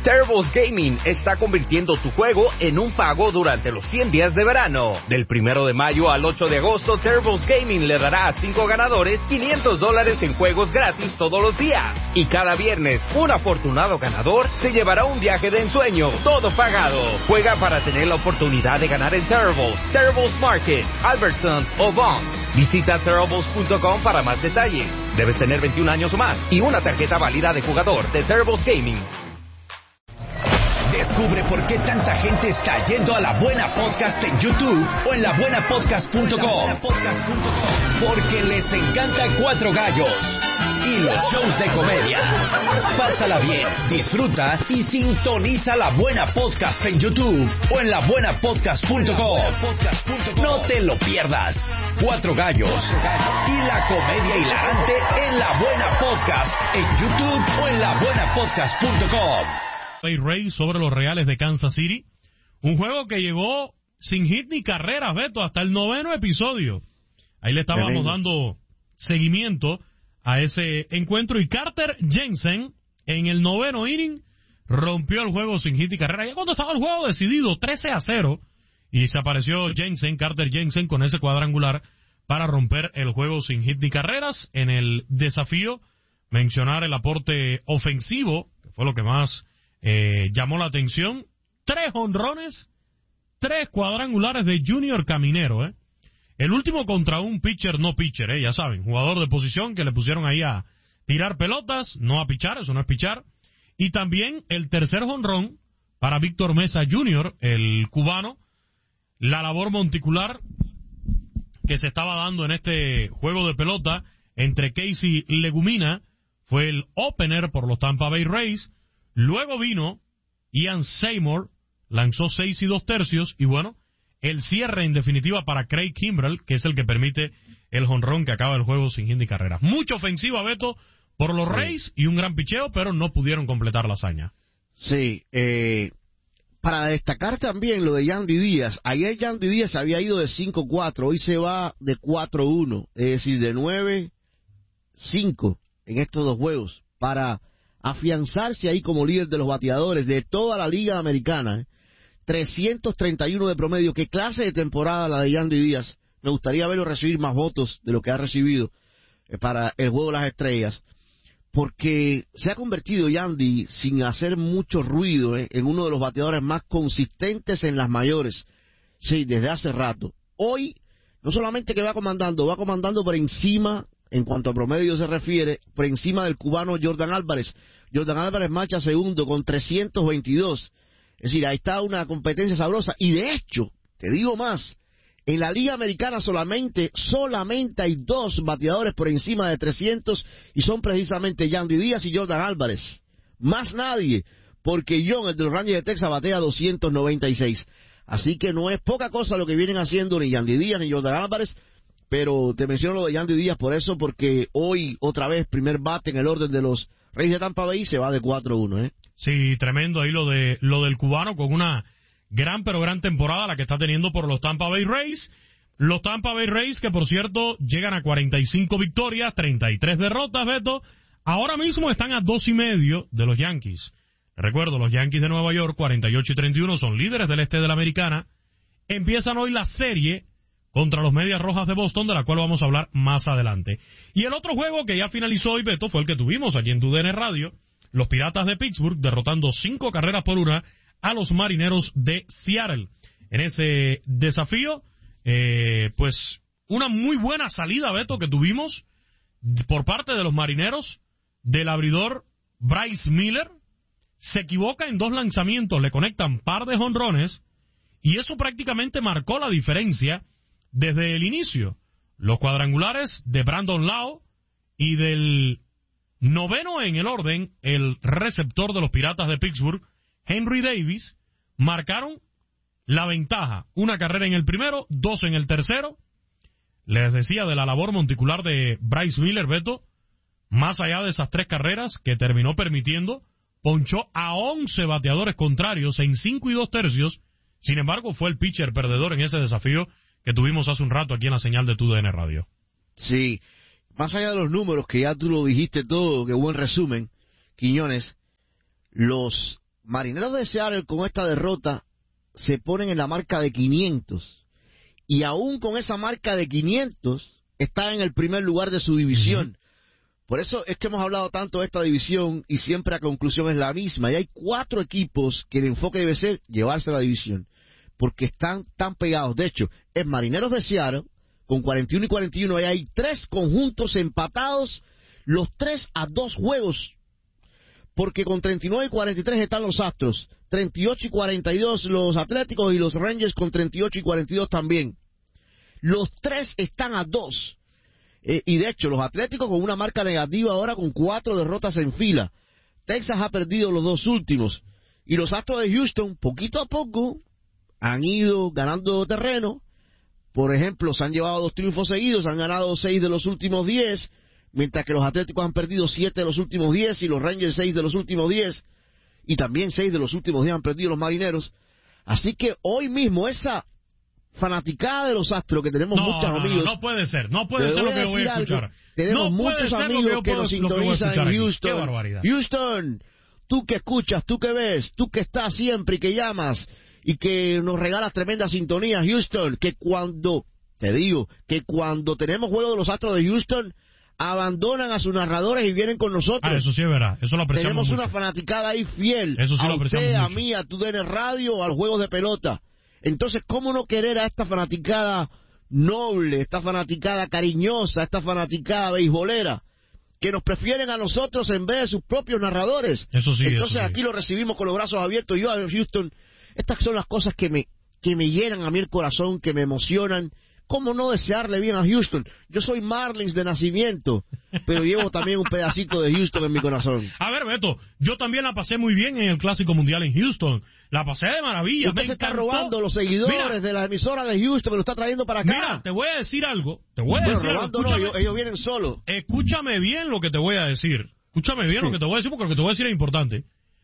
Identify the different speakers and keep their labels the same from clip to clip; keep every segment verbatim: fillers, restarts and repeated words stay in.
Speaker 1: Terribles Gaming está convirtiendo tu juego en un pago durante los cien días de verano. Del primero de mayo al ocho de agosto, Terribles Gaming le dará a cinco ganadores quinientos dólares en juegos gratis todos los días. Y cada viernes, un afortunado ganador se llevará un viaje de ensueño, todo pagado. Juega para tener la oportunidad de ganar en Terribles, Terribles Market, Albertsons o Vons. Visita terribles punto com para más detalles. Debes tener veintiún años o más y una tarjeta válida de jugador de Terribles Gaming.
Speaker 2: Descubre por qué tanta gente está yendo a La Buena Podcast en YouTube o en la buena podcast punto com. Porque les encanta Cuatro Gallos y los shows de comedia. Pásala bien, disfruta y sintoniza La Buena Podcast en YouTube o en la buena podcast punto com. No te lo pierdas. Cuatro Gallos y la comedia hilarante en La Buena Podcast en YouTube o en la buena podcast punto com.
Speaker 3: Rays sobre los Reales de Kansas City, un juego que llegó sin hit ni carreras, Beto, hasta el noveno episodio. Ahí le estábamos Tremendo. dando seguimiento a ese encuentro y Carter Jensen en el noveno inning rompió el juego sin hit ni carrera. Ya cuando estaba el juego decidido trece a cero y se apareció Jensen, Carter Jensen con ese cuadrangular para romper el juego sin hit ni carreras. En el desafío mencionar el aporte ofensivo, que fue lo que más Eh, llamó la atención. Tres jonrones, tres cuadrangulares de Junior Caminero, ¿eh? El último contra un pitcher no pitcher, ¿eh? Ya saben, jugador de posición que le pusieron ahí a tirar pelotas, no a pichar, eso no es pichar. Y también el tercer jonrón para Víctor Mesa junior, el cubano. La labor monticular que se estaba dando en este juego de pelota entre Casey Legumina fue el opener por los Tampa Bay Rays. Luego vino Ian Seymour, lanzó seis y dos tercios, y bueno, el cierre en definitiva para Craig Kimbrell, que es el que permite el jonrón que acaba el juego sin hit ni carreras. Mucha ofensiva, Beto, por los sí. Rays y un gran picheo, pero no pudieron completar la hazaña.
Speaker 4: Sí, eh, para destacar también lo de Yandy Díaz. Ayer Yandy Díaz había ido de cinco cuatro, hoy se va de cuatro uno, es decir, de nueve cinco en estos dos juegos, para afianzarse ahí como líder de los bateadores de toda la liga americana. ¿eh? trescientos treinta y uno de promedio. ¿Qué clase de temporada la de Yandy Díaz? Me gustaría verlo recibir más votos de lo que ha recibido eh, para el juego de las estrellas, porque se ha convertido Yandy, sin hacer mucho ruido, eh, en uno de los bateadores más consistentes en las mayores, sí, desde hace rato. Hoy, no solamente que va comandando, va comandando por encima, en cuanto a promedio se refiere, por encima del cubano Jordan Álvarez. Jordan Álvarez marcha segundo con trescientos veintidós. Es decir, ahí está una competencia sabrosa. Y de hecho, te digo más, en la Liga Americana solamente, solamente hay dos bateadores por encima de trescientos, y son precisamente Yandy Díaz y Jordan Álvarez. Más nadie, porque John, el de los Rangers de Texas, batea doscientos noventa y seis. Así que no es poca cosa lo que vienen haciendo ni Yandy Díaz ni Jordan Álvarez. Pero te menciono lo de Yandy Díaz por eso, porque hoy otra vez primer bate en el orden de los Reyes de Tampa Bay, se va de cuatro uno, ¿eh?
Speaker 3: Sí, tremendo ahí lo de lo del cubano, con una gran pero gran temporada la que está teniendo por los Tampa Bay Rays. Los Tampa Bay Rays que por cierto llegan a cuarenta y cinco victorias, treinta y tres derrotas, Beto. Ahora mismo están a dos y medio de los Yankees. Recuerdo, los Yankees de Nueva York, cuarenta y ocho y treinta y uno, son líderes del este de la Americana. Empiezan hoy la serie contra los Medias Rojas de Boston, de la cual vamos a hablar más adelante. Y el otro juego que ya finalizó hoy, Beto, fue el que tuvimos aquí en tu D N Radio, los Piratas de Pittsburgh derrotando cinco carreras por una a los Marineros de Seattle. En ese desafío, eh, pues una muy buena salida, Beto, que tuvimos por parte de los Marineros, del abridor Bryce Miller. Se equivoca en dos lanzamientos, le conectan par de jonrones, y eso prácticamente marcó la diferencia desde el inicio. Los cuadrangulares de Brandon Lowe y del noveno en el orden, el receptor de los Piratas de Pittsburgh, Henry Davis, marcaron la ventaja. Una carrera en el primero, dos en el tercero. Les decía de la labor monticular de Bryce Miller, Beto, más allá de esas tres carreras que terminó permitiendo, ponchó a once bateadores contrarios en cinco y dos tercios. Sin embargo, fue el pitcher perdedor en ese desafío que tuvimos hace un rato aquí en la señal de tu D N Radio.
Speaker 4: Sí, más allá de los números, que ya tú lo dijiste todo, qué buen resumen, Quiñones, los Marineros de Seattle con esta derrota se ponen en la marca de quinientos. Y aún con esa marca de quinientos, está en el primer lugar de su división. Uh-huh. Por eso es que hemos hablado tanto de esta división y siempre la conclusión es la misma. Y hay cuatro equipos que el enfoque debe ser llevarse a la división, porque están tan pegados. De hecho, es Marineros de Seattle con cuarenta y uno y cuarenta y uno, y hay tres conjuntos empatados, los tres a dos juegos, porque con treinta y nueve y cuarenta y tres están los Astros, treinta y ocho y cuarenta y dos los Atléticos y los Rangers con treinta y ocho y cuarenta y dos también. Los tres están a dos. Eh, y de hecho, los Atléticos con una marca negativa ahora con cuatro derrotas en fila. Texas ha perdido los dos últimos. Y los Astros de Houston, poquito a poco, han ido ganando terreno. Por ejemplo, se han llevado dos triunfos seguidos, han ganado seis de los últimos diez, mientras que los Atléticos han perdido siete de los últimos diez y los Rangers seis de los últimos diez, y también seis de los últimos diez han perdido los Marineros. Así que hoy mismo esa fanaticada de los Astros, que tenemos
Speaker 3: no,
Speaker 4: muchos
Speaker 3: no,
Speaker 4: amigos...
Speaker 3: No, no puede ser, no puede ser lo que voy a escuchar.
Speaker 4: Algo, tenemos
Speaker 3: no
Speaker 4: muchos amigos que, que nos sintonizan en Houston.
Speaker 3: Qué barbaridad.
Speaker 4: Houston, tú que escuchas, tú que ves, tú que estás siempre y que llamas y que nos regalas tremenda sintonía, Houston, que cuando, te digo, que cuando tenemos juego de los Astros de Houston, abandonan a sus narradores y vienen con nosotros.
Speaker 3: Ah, eso sí es verdad, eso lo apreciamos
Speaker 4: Tenemos
Speaker 3: mucho.
Speaker 4: una fanaticada ahí fiel,
Speaker 3: eso sí
Speaker 4: a
Speaker 3: lo apreciamos
Speaker 4: usted,
Speaker 3: mucho.
Speaker 4: a mí, a tu D N Radio, a los juegos de pelota. Entonces, ¿cómo no querer a esta fanaticada noble, esta fanaticada cariñosa, esta fanaticada beisbolera, que nos prefieren a nosotros en vez de sus propios narradores?
Speaker 3: Eso sí,
Speaker 4: Entonces
Speaker 3: eso sí.
Speaker 4: Aquí lo recibimos con los brazos abiertos. Yo a Houston, estas son las cosas que me, que me llenan a mí el corazón, que me emocionan. ¿Cómo no desearle bien a Houston? Yo soy Marlins de nacimiento, pero llevo también un pedacito de Houston en mi corazón.
Speaker 3: A ver, Beto, yo también la pasé muy bien en el Clásico Mundial en Houston. La pasé de maravilla.
Speaker 4: Usted
Speaker 3: me
Speaker 4: se está
Speaker 3: encantó.
Speaker 4: robando los seguidores
Speaker 3: Mira,
Speaker 4: de la emisora de Houston, que lo está trayendo para acá.
Speaker 3: Mira, te voy a decir algo. Te voy a
Speaker 4: Bueno,
Speaker 3: decir
Speaker 4: robando
Speaker 3: algo.
Speaker 4: no,
Speaker 3: Escúchame,
Speaker 4: ellos, ellos vienen solos.
Speaker 3: escúchame bien lo que te voy a decir. Escúchame bien lo que te voy a decir, porque lo que te voy a decir es importante.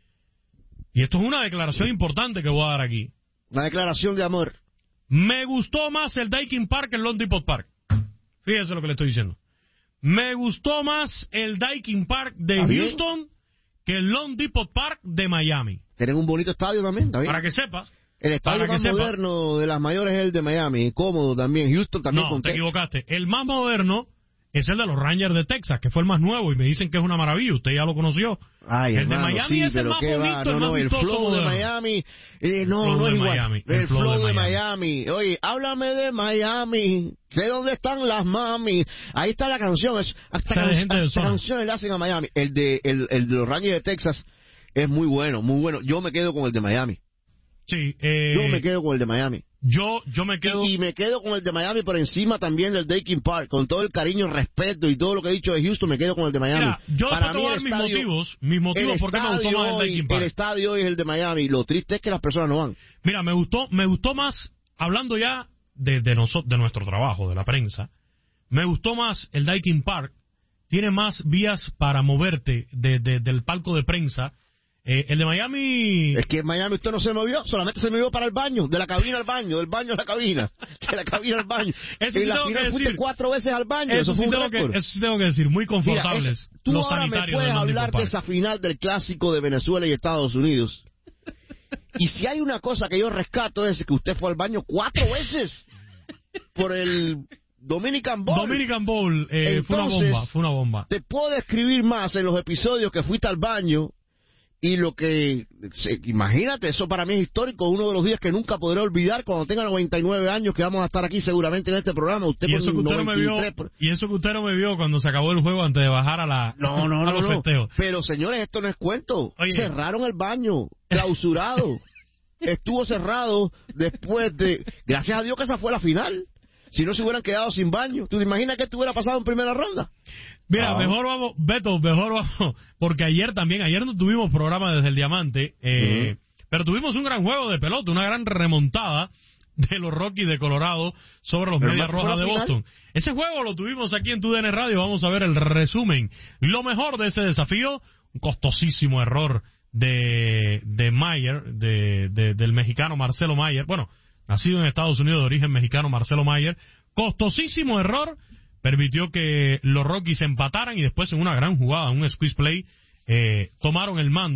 Speaker 3: Y esto es una declaración importante que voy a dar aquí.
Speaker 4: Una declaración de amor.
Speaker 3: Me gustó más el Daikin Park que el Lone Depot Park. Fíjese lo que le estoy diciendo. Me gustó más el Daikin Park de
Speaker 4: ¿Está bien?
Speaker 3: Houston que el Lone Depot Park de Miami.
Speaker 4: Tienen un bonito estadio también, ¿está bien?
Speaker 3: Para que sepas.
Speaker 4: El estadio
Speaker 3: para que
Speaker 4: más
Speaker 3: sepa.
Speaker 4: moderno de las mayores es el de Miami, cómodo también. Houston también
Speaker 3: No,
Speaker 4: con
Speaker 3: te
Speaker 4: Texas.
Speaker 3: equivocaste. El más moderno es el de los Rangers de Texas, que fue el más nuevo, y me dicen que es una maravilla. Usted ya lo conoció.
Speaker 4: Ay,
Speaker 3: el
Speaker 4: hermano,
Speaker 3: de Miami
Speaker 4: sí,
Speaker 3: es el
Speaker 4: pero
Speaker 3: más
Speaker 4: qué
Speaker 3: bonito,
Speaker 4: va,
Speaker 3: el
Speaker 4: no,
Speaker 3: más
Speaker 4: no, el
Speaker 3: vistoso
Speaker 4: flow de
Speaker 3: moderno.
Speaker 4: Miami, eh, no,
Speaker 3: Flow
Speaker 4: no
Speaker 3: de
Speaker 4: es igual.
Speaker 3: Miami,
Speaker 4: el,
Speaker 3: el flow
Speaker 4: flow
Speaker 3: de
Speaker 4: de
Speaker 3: Miami.
Speaker 4: Miami. Oye, háblame de Miami, de dónde están las mami. Ahí está la canción, es, hasta,
Speaker 3: O sea, de
Speaker 4: can-
Speaker 3: gente del
Speaker 4: hasta
Speaker 3: zona.
Speaker 4: canciones le hacen a Miami. El de, el, el de los Rangers de Texas es muy bueno, muy bueno. Yo me quedo con el de Miami.
Speaker 3: Sí, eh,
Speaker 4: Yo me quedo con el de Miami.
Speaker 3: yo, yo me quedo...
Speaker 4: Y, y me quedo con el de Miami por encima también del Daikin Park. Con todo el cariño, respeto y todo lo que he dicho de Houston, me quedo con el de Miami.
Speaker 3: Mira, yo
Speaker 4: Para
Speaker 3: después te
Speaker 4: mí
Speaker 3: voy a
Speaker 4: el
Speaker 3: dar mis
Speaker 4: estadio-
Speaker 3: motivos, mis motivos
Speaker 4: el
Speaker 3: por qué me gustó
Speaker 4: estadio
Speaker 3: más el
Speaker 4: hoy-
Speaker 3: Daikin Park.
Speaker 4: El estadio hoy es el de Miami. Lo triste es que las personas no van.
Speaker 3: Mira, me gustó, me gustó más, hablando ya de, de, noso- de nuestro trabajo, de la prensa, me gustó más el Daikin Park. Tiene más vías para moverte de, de- del palco de prensa. Eh, el de Miami...
Speaker 4: Es que en Miami usted no se movió, solamente se movió para el baño, de la cabina al baño, del baño a la cabina, de la cabina al baño.
Speaker 3: Eso
Speaker 4: en
Speaker 3: sí
Speaker 4: la
Speaker 3: tengo
Speaker 4: final
Speaker 3: que
Speaker 4: fuiste
Speaker 3: decir.
Speaker 4: cuatro veces al baño,
Speaker 3: Eso
Speaker 4: eso, fue
Speaker 3: sí,
Speaker 4: un
Speaker 3: tengo que,
Speaker 4: récord.
Speaker 3: eso sí tengo que decir, muy
Speaker 4: Mira,
Speaker 3: confortables
Speaker 4: es- tú
Speaker 3: los
Speaker 4: ahora me
Speaker 3: sanitarios
Speaker 4: puedes
Speaker 3: del Lone
Speaker 4: hablar
Speaker 3: Depot
Speaker 4: de
Speaker 3: Park.
Speaker 4: esa final del clásico de Venezuela y Estados Unidos. Y si hay una cosa que yo rescato es que usted fue al baño cuatro veces por el Dominican Bowl.
Speaker 3: Dominican Bowl eh, fue una
Speaker 4: Entonces,
Speaker 3: bomba, fue una bomba.
Speaker 4: Te puedo describir más en los episodios que fuiste al baño y lo que... se- imagínate, eso para mí es histórico, uno de los días que nunca podré olvidar cuando tenga noventa y nueve años, que vamos a estar aquí seguramente en este programa. Usted
Speaker 3: Y
Speaker 4: con
Speaker 3: eso, que usted no me vio,
Speaker 4: noventa y tres por-
Speaker 3: y eso que usted no me vio cuando se acabó el juego antes de bajar a la
Speaker 4: No, no,
Speaker 3: a
Speaker 4: no,
Speaker 3: los
Speaker 4: no.
Speaker 3: festejos.
Speaker 4: Pero señores, esto no es cuento.
Speaker 3: Oye.
Speaker 4: Cerraron el baño, clausurado. Estuvo cerrado después de... Gracias a Dios que esa fue la final. Si no se hubieran quedado sin baño. ¿Tú te imaginas que esto hubiera pasado en primera ronda?
Speaker 3: Mira,
Speaker 4: Ah.
Speaker 3: mejor vamos, Beto, mejor vamos, porque ayer también, ayer no tuvimos programa desde el Diamante, eh,
Speaker 4: Ujú.
Speaker 3: pero tuvimos un gran juego de pelota, una gran remontada de los Rockies de Colorado sobre los
Speaker 4: Pero
Speaker 3: Medias
Speaker 4: no fue
Speaker 3: Rojas
Speaker 4: la
Speaker 3: de
Speaker 4: final.
Speaker 3: Boston. Ese juego lo tuvimos aquí en Tu D N Radio, vamos a ver el resumen. Lo mejor de ese desafío, un costosísimo error de, de Mayer, de, de- del mexicano Marcelo Mayer, bueno, nacido en Estados Unidos de origen mexicano Marcelo Mayer, costosísimo error, permitió que los Rockies empataran y después en una gran jugada, un squeeze play, eh, tomaron el mando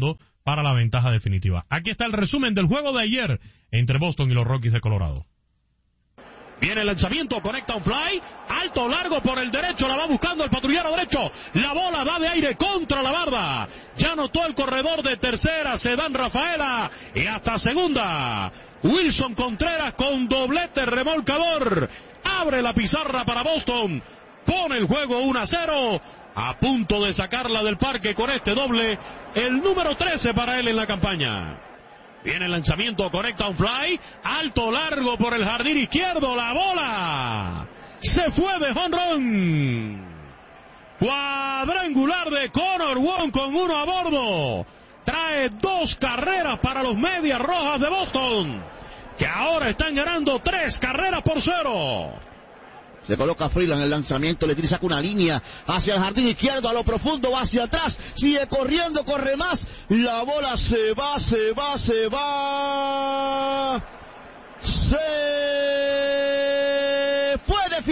Speaker 3: para la ventaja definitiva. Aquí está el resumen del juego de ayer entre Boston y los Rockies de Colorado. Viene el lanzamiento, conecta un fly, alto, largo por el derecho, la va buscando el patrullero derecho, la bola va de aire contra la barda, ya anotó el corredor de tercera, se dan Rafaela, y hasta segunda, Wilson Contreras con doblete remolcador, abre la pizarra para Boston, pone el juego uno a cero, a punto de sacarla del parque con este doble, el número trece para él en la campaña. Viene el lanzamiento, conecta un fly, alto, largo por el jardín izquierdo, la bola se fue de home run. Cuadrangular de Connor Wong con uno a bordo. Trae dos carreras para los Medias Rojas de Boston, que ahora están ganando tres carreras por cero.
Speaker 4: Se coloca Freeland, el lanzamiento, le saca una línea hacia el jardín izquierdo, a lo profundo, va hacia atrás, sigue corriendo, corre más, la bola se va, se va, se va, se fue de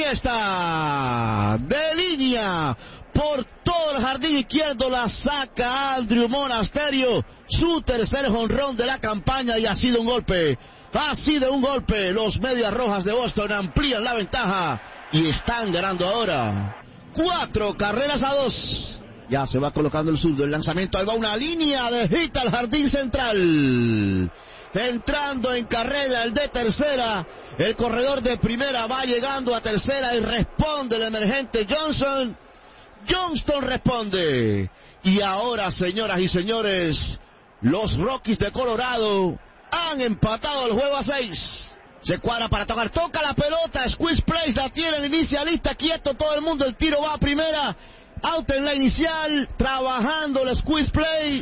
Speaker 4: fiesta, de línea, por todo el jardín izquierdo, la saca Andrew Monasterio, su tercer jonrón de la campaña, y ha sido un golpe, ha sido un golpe, los Medias Rojas de Boston amplían la ventaja, y están ganando ahora cuatro carreras a dos. Ya se va colocando el zurdo, el lanzamiento, ahí va una línea de hit al jardín central, entrando en carrera el de tercera, el corredor de primera va llegando a tercera y responde el emergente Johnson. Johnston responde, y ahora, señoras y señores, los Rockies de Colorado han empatado el juego a seis. Se cuadra para tocar, toca la pelota, squeeze place, la tiene el inicialista, quieto todo el mundo, el tiro va a primera, out en la inicial, trabajando el squeeze play.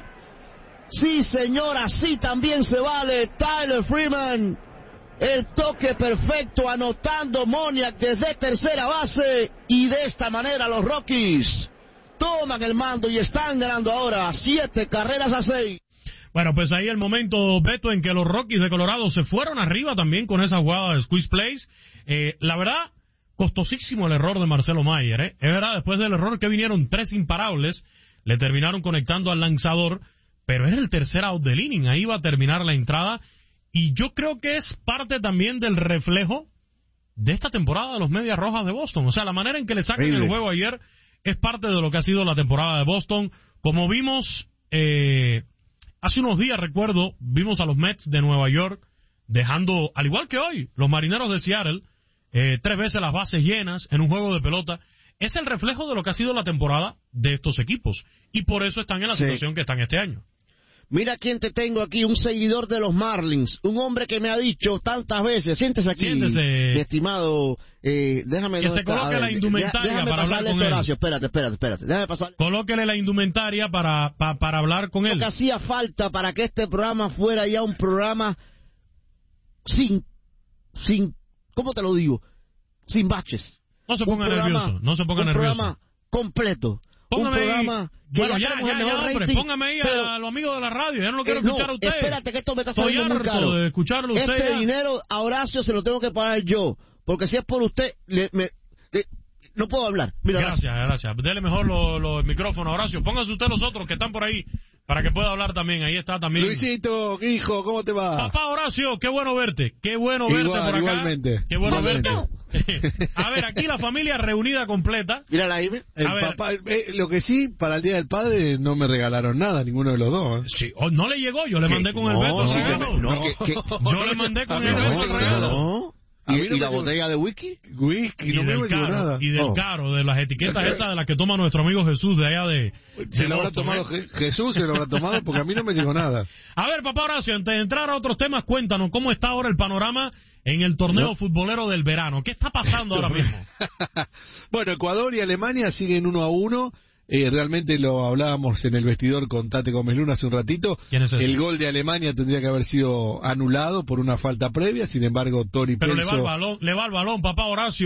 Speaker 4: Sí, señora, sí también se vale. Tyler Freeman, el toque perfecto, anotando Moniak desde tercera base, y de esta manera los Rockies toman el mando y están ganando ahora siete carreras a seis.
Speaker 3: Bueno, pues ahí el momento, Beto, en que los Rockies de Colorado se fueron arriba también con esa jugada de squeeze plays. Eh, la verdad, costosísimo el error de Marcelo Mayer, ¿eh? Es verdad, después del error que vinieron tres imparables, le terminaron conectando al lanzador, pero era el tercer out del inning, ahí va a terminar la entrada, y yo creo que es parte también del reflejo de esta temporada de los Medias Rojas de Boston. O sea, la manera en que le sacan el juego ayer es parte de lo que ha sido la temporada de Boston. Como vimos... Eh, Hace unos días, recuerdo, vimos a los Mets de Nueva York dejando, al igual que hoy, los Marineros de Seattle, eh, tres veces las bases llenas en un juego de pelota. Es el reflejo de lo que ha sido la temporada de estos equipos. Y por eso están en la sí. situación que están este año.
Speaker 4: Mira quién te tengo aquí, un seguidor de los Marlins, un hombre que me ha dicho tantas veces, siéntese aquí,
Speaker 3: Siéntese.
Speaker 4: mi estimado, eh, déjame...
Speaker 3: Que se
Speaker 4: está,
Speaker 3: coloque
Speaker 4: ver,
Speaker 3: la indumentaria
Speaker 4: déjame
Speaker 3: para hablar con
Speaker 4: Horacio,
Speaker 3: él.
Speaker 4: Espérate, espérate, espérate, déjame pasar.
Speaker 3: Colóquele la indumentaria para, pa, para hablar con
Speaker 4: Lo
Speaker 3: él.
Speaker 4: que hacía falta para que este programa fuera ya un programa sin, sin, ¿cómo te lo digo? Sin baches.
Speaker 3: No se ponga nervioso, no se ponga
Speaker 4: un
Speaker 3: nervioso.
Speaker 4: Un programa completo.
Speaker 3: Póngame
Speaker 4: un programa
Speaker 3: que bueno, ya, ya, ya, hombre,
Speaker 4: rating,
Speaker 3: póngame ahí
Speaker 4: pero,
Speaker 3: a los amigos de la radio, ya no lo quiero
Speaker 4: eh,
Speaker 3: escuchar
Speaker 4: no,
Speaker 3: a usted.
Speaker 4: Espérate que esto me está
Speaker 3: Estoy
Speaker 4: saliendo muy
Speaker 3: harto
Speaker 4: caro.
Speaker 3: de escucharlo usted.
Speaker 4: Este
Speaker 3: ya.
Speaker 4: dinero a Horacio se lo tengo que pagar yo, porque si es por usted, le, me, le, no puedo hablar. Mira,
Speaker 3: gracias, Horacio. gracias. Dele mejor los lo, el micrófono a Horacio. Póngase usted los otros que están por ahí para que pueda hablar también. Ahí está también.
Speaker 5: Luisito, hijo, ¿cómo te va?
Speaker 3: Papá Horacio, qué bueno verte. Qué bueno verte
Speaker 5: Igual,
Speaker 3: por acá.
Speaker 5: Igualmente.
Speaker 3: Qué bueno
Speaker 5: igualmente.
Speaker 3: verte. A ver, aquí la familia reunida completa.
Speaker 4: Mira la
Speaker 5: El papá, eh, lo que sí, para el Día del Padre no me regalaron nada, ninguno de los dos. ¿eh?
Speaker 3: Sí, oh, no le llegó, yo le mandé con el Beto
Speaker 4: sí,
Speaker 3: regalo.
Speaker 4: no, que, que,
Speaker 3: yo le mandé con el
Speaker 5: no,
Speaker 3: Beto el
Speaker 5: no,
Speaker 3: regalo.
Speaker 4: No. ¿Y,
Speaker 5: no
Speaker 4: y la
Speaker 5: me
Speaker 4: botella de whisky?
Speaker 5: Whisky,
Speaker 3: Y
Speaker 5: no me
Speaker 3: del
Speaker 5: llegó
Speaker 3: caro,
Speaker 5: nada.
Speaker 3: y del
Speaker 5: Oh.
Speaker 3: caro, de las etiquetas esas de las que toma nuestro amigo Jesús de allá de...
Speaker 5: Se
Speaker 3: de
Speaker 5: lo habrá
Speaker 3: Boston,
Speaker 5: tomado
Speaker 3: ¿eh?
Speaker 5: Je- Jesús, se lo habrá tomado porque a mí no me llegó nada.
Speaker 3: A ver, papá Horacio, antes de entrar a otros temas, cuéntanos cómo está ahora el panorama en el torneo
Speaker 5: No.
Speaker 3: futbolero del verano. ¿Qué está pasando ahora mismo?
Speaker 5: Bueno, Ecuador y Alemania siguen uno a uno. Eh, realmente lo hablábamos en el vestidor con Tate Gómez Luna hace un ratito.
Speaker 3: ¿Quién es ese?
Speaker 5: El gol de Alemania tendría que haber sido anulado por una falta previa. Sin embargo, Tori
Speaker 3: Pero le va
Speaker 5: Pelso...
Speaker 3: el balón, le va el balón, papá Horacio.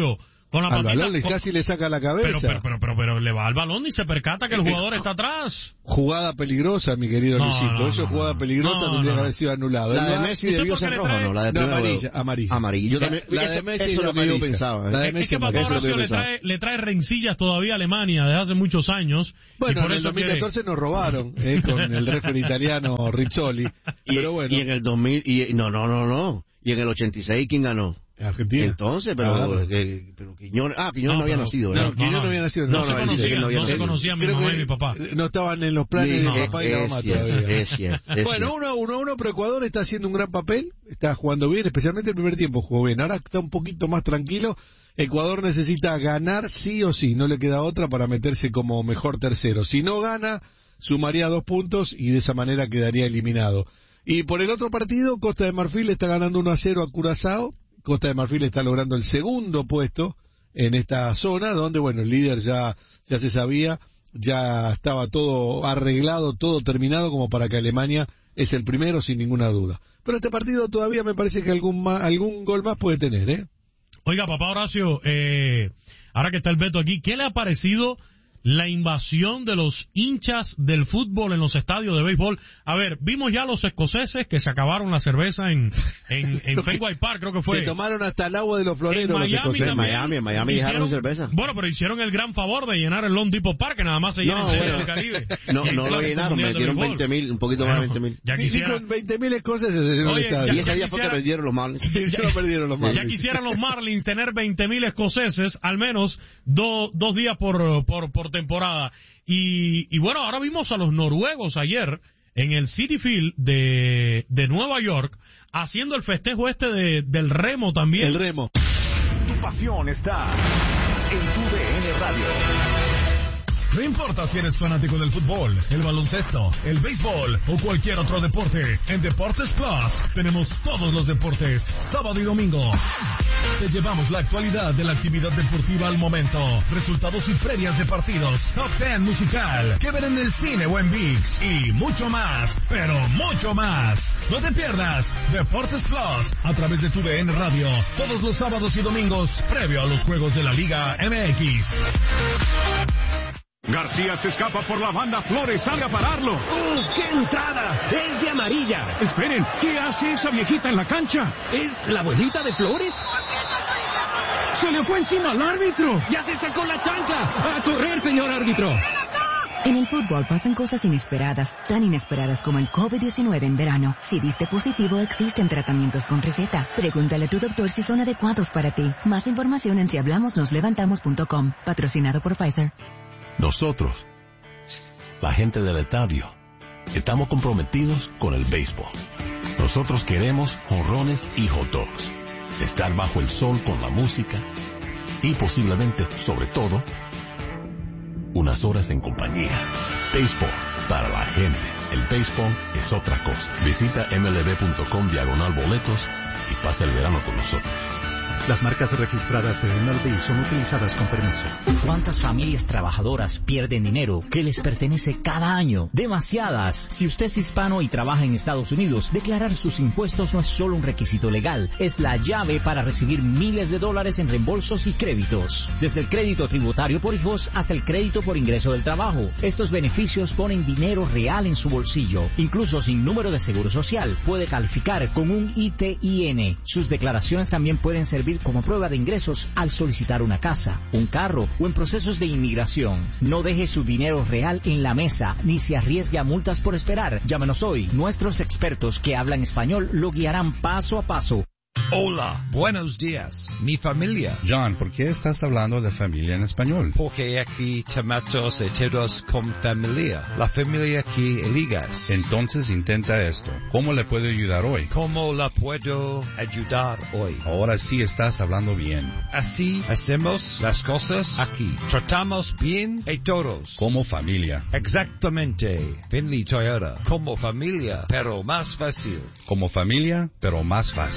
Speaker 3: con la
Speaker 5: al
Speaker 3: patita,
Speaker 5: balón le,
Speaker 3: con...
Speaker 5: casi le saca la cabeza.
Speaker 3: Pero, pero, pero, pero, pero le va al balón y se percata que el jugador está atrás.
Speaker 5: Jugada peligrosa, mi querido
Speaker 3: No,
Speaker 5: Luisito.
Speaker 3: no,
Speaker 5: Eso es
Speaker 3: no,
Speaker 5: jugada
Speaker 3: no.
Speaker 5: peligrosa,
Speaker 3: No,
Speaker 5: tendría
Speaker 3: no.
Speaker 5: que haber sido anulado.
Speaker 4: La de
Speaker 5: El-
Speaker 4: Messi
Speaker 3: ¿Usted
Speaker 4: debió
Speaker 3: por qué
Speaker 4: ser
Speaker 3: le
Speaker 4: roja,
Speaker 3: trae-
Speaker 4: ¿no? La de
Speaker 5: No,
Speaker 4: primer
Speaker 5: amarilla,
Speaker 4: juego.
Speaker 5: amarilla.
Speaker 4: Amarilla. Yo también,
Speaker 5: La de
Speaker 4: eso,
Speaker 5: Messi
Speaker 4: eso es
Speaker 5: es
Speaker 4: lo que yo
Speaker 5: amarilla.
Speaker 4: pensaba.
Speaker 5: La de
Speaker 3: Es,
Speaker 5: Messi
Speaker 3: es que
Speaker 5: es
Speaker 3: Papá
Speaker 5: amarilla.
Speaker 3: Horacio le trae, le trae rencillas todavía a Alemania desde hace muchos años. y
Speaker 5: Bueno,
Speaker 3: por
Speaker 5: en el
Speaker 3: eso
Speaker 5: dos mil
Speaker 3: quiere-
Speaker 5: catorce nos robaron eh, con el referee italiano Rizzoli.
Speaker 4: Y,
Speaker 5: Pero bueno,
Speaker 4: y en el dos mil, y, no, no, no, no. Y en el ochenta y seis, ¿quién ganó?
Speaker 5: Argentina.
Speaker 4: Entonces, pero,
Speaker 5: Claro.
Speaker 4: eh, pero Quiñones, ah, Quiñones
Speaker 3: No,
Speaker 4: no, había
Speaker 3: pero-
Speaker 4: nacido,
Speaker 5: No,
Speaker 4: ¿verdad?
Speaker 5: Quiñones no había nacido.
Speaker 3: No,
Speaker 4: No,
Speaker 3: se
Speaker 4: no, él dice
Speaker 3: conocían,
Speaker 4: que no había
Speaker 3: no se
Speaker 4: nacido.
Speaker 3: conocían mi
Speaker 5: Creo
Speaker 3: mamá
Speaker 5: que
Speaker 3: y mi papá.
Speaker 5: no estaban en los planes
Speaker 4: Sí,
Speaker 5: de
Speaker 4: es-
Speaker 5: papá y la
Speaker 4: es
Speaker 5: mamá
Speaker 4: cierto,
Speaker 5: todavía.
Speaker 4: es cierto, es
Speaker 5: Bueno,
Speaker 4: cierto.
Speaker 5: uno a uno, uno, pero Ecuador está haciendo un gran papel, está jugando bien, especialmente el primer tiempo jugó bien. Ahora está un poquito más tranquilo. Ecuador necesita ganar sí o sí, no le queda otra para meterse como mejor tercero. Si no gana, sumaría dos puntos y de esa manera quedaría eliminado. Y por el otro partido, Costa de Marfil está ganando uno a cero a Curazao. Costa de Marfil está logrando el segundo puesto en esta zona, donde, bueno, el líder ya, ya se sabía, ya estaba todo arreglado, todo terminado, como para que Alemania es el primero, sin ninguna duda. Pero este partido todavía me parece que algún, ma- algún gol más puede tener, ¿eh?
Speaker 3: Oiga, papá Horacio, eh, ahora que está el Beto aquí, ¿qué le ha parecido la invasión de los hinchas del fútbol en los estadios de béisbol? A ver, vimos ya los escoceses que se acabaron la cerveza en, en, en Fenway Park, creo que fue.
Speaker 5: Se tomaron hasta el agua de los floreros
Speaker 3: En
Speaker 5: los
Speaker 3: Miami
Speaker 5: escoceses.
Speaker 4: En
Speaker 3: también
Speaker 4: Miami, en Miami dejaron
Speaker 3: hicieron-
Speaker 4: cerveza.
Speaker 3: Bueno, pero hicieron el gran favor de llenar el Lone Depot Park, que nada más se llena
Speaker 4: No,
Speaker 3: en Serie
Speaker 4: bueno.
Speaker 3: del Caribe.
Speaker 4: No,
Speaker 3: Y en
Speaker 4: no lo
Speaker 3: Clásico
Speaker 4: llenaron,
Speaker 3: Mundial de
Speaker 4: metieron
Speaker 3: Béisbol.
Speaker 4: veinte mil, un poquito más de
Speaker 3: Bueno,
Speaker 4: veinte mil.
Speaker 3: Ya
Speaker 5: Ni- ni
Speaker 3: quisiera,
Speaker 5: con veinte mil escoceses en el
Speaker 3: Oye,
Speaker 5: estadio.
Speaker 4: Y
Speaker 3: ya
Speaker 4: ese día fue que
Speaker 3: quisiera-
Speaker 4: perdieron los Marlins.
Speaker 5: Sí, no perdieron los
Speaker 3: ya
Speaker 5: Marlins.
Speaker 3: quisieran los Marlins tener veinte mil escoceses, al menos do- dos días por, por, por temporada. Y, y bueno, ahora vimos a los noruegos ayer en el Citi Field de, de Nueva York haciendo el festejo este de, del remo también.
Speaker 5: El remo.
Speaker 2: Tu pasión está en tu D N Radio.
Speaker 6: No importa si eres fanático del fútbol, el baloncesto, el béisbol o cualquier otro deporte, en Deportes Plus tenemos todos los deportes, sábado y domingo. Te llevamos la actualidad de la actividad deportiva al momento, resultados y previas de partidos, top ten musical, que ver en el cine o en ViX y mucho más, pero mucho más. No te pierdas Deportes Plus a través de tu D N Radio, todos los sábados y domingos, previo a los juegos de la Liga M X.
Speaker 7: García se escapa por la banda, Flores sale a pararlo.
Speaker 1: ¡Uf, qué entrada! ¡Es de amarilla!
Speaker 7: Esperen, ¿qué hace esa viejita en la cancha?
Speaker 1: ¿Es la abuelita de Flores?
Speaker 7: ¡Se le fue encima al árbitro!
Speaker 1: ¡Ya se sacó la chancla! ¡A correr, señor árbitro!
Speaker 8: En el fútbol pasan cosas inesperadas, tan inesperadas como el COVID diecinueve en verano. Si diste positivo, existen tratamientos con receta. Pregúntale a tu doctor si son adecuados para ti. Más información en si hablamos nos levantamos punto com. Patrocinado por Pfizer.
Speaker 9: Nosotros, la gente del estadio, estamos comprometidos con el béisbol. Nosotros queremos jonrones y hot dogs, estar bajo el sol con la música y posiblemente, sobre todo, unas horas en compañía. Béisbol para la gente. El béisbol es otra cosa. Visita M L B punto com diagonal boletos y pasa el verano con nosotros.
Speaker 10: Las marcas registradas de M L B son utilizadas con permiso.
Speaker 11: ¿Cuántas familias trabajadoras pierden dinero que les pertenece cada año? Demasiadas. Si usted es hispano y trabaja en Estados Unidos, declarar sus impuestos no es solo un requisito legal, es la llave para recibir miles de dólares en reembolsos y créditos. Desde el crédito tributario por hijos hasta el crédito por ingreso del trabajo. Estos beneficios ponen dinero real en su bolsillo. Incluso sin número de seguro social, puede calificar con un I T I N. Sus declaraciones también pueden servir como prueba de ingresos al solicitar una casa, un carro o en procesos de inmigración. No deje su dinero real en la mesa ni se arriesgue a multas por esperar. Llámenos hoy. Nuestros expertos que hablan español lo guiarán paso a paso.
Speaker 12: Hola, buenos días, mi familia.
Speaker 13: John, ¿por qué estás hablando de familia en español?
Speaker 12: Porque aquí tomamos todos con familia. La familia que eligas.
Speaker 13: Entonces intenta esto. ¿Cómo le puedo ayudar hoy?
Speaker 12: ¿Cómo la puedo ayudar hoy?
Speaker 13: Ahora sí estás hablando bien.
Speaker 12: Así hacemos las cosas aquí. Tratamos bien a todos.
Speaker 13: Como familia.
Speaker 12: Exactamente. Finley Toyota. Como familia, pero más fácil.
Speaker 13: Como familia, pero más fácil.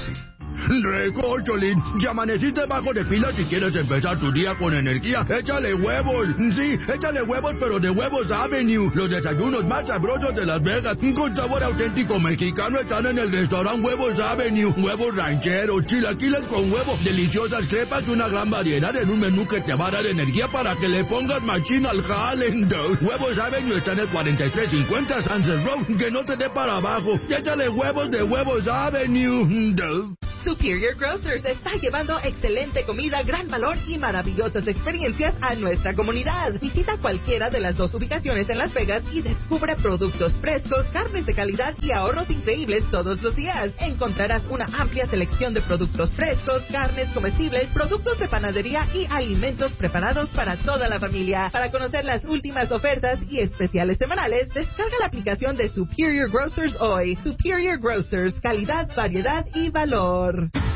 Speaker 14: Recocholín, ya amaneciste bajo de pila si quieres empezar tu día con energía. Échale huevos. Sí, échale huevos, pero de Huevos Avenue. Los desayunos más sabrosos de Las Vegas, con sabor auténtico mexicano, están en el restaurante Huevos Avenue. Huevos rancheros, chilaquiles con huevo, deliciosas crepas y una gran variedad en un menú que te va a dar energía para que le pongas machín al jale. Huevos Avenue está en el cuarenta y tres cincuenta Sunset Road, que no te dé para abajo. Échale huevos de Huevos Avenue.
Speaker 15: Superior Grocers está llevando excelente comida, gran valor y maravillosas experiencias a nuestra comunidad. Visita cualquiera de las dos ubicaciones en Las Vegas y descubre productos frescos, carnes de calidad y ahorros increíbles todos los días. Encontrarás una amplia selección de productos frescos, carnes comestibles, productos de panadería y alimentos preparados para toda la familia. Para conocer las últimas ofertas y especiales semanales, descarga la aplicación de Superior Grocers hoy. Superior Grocers, calidad, variedad y valor.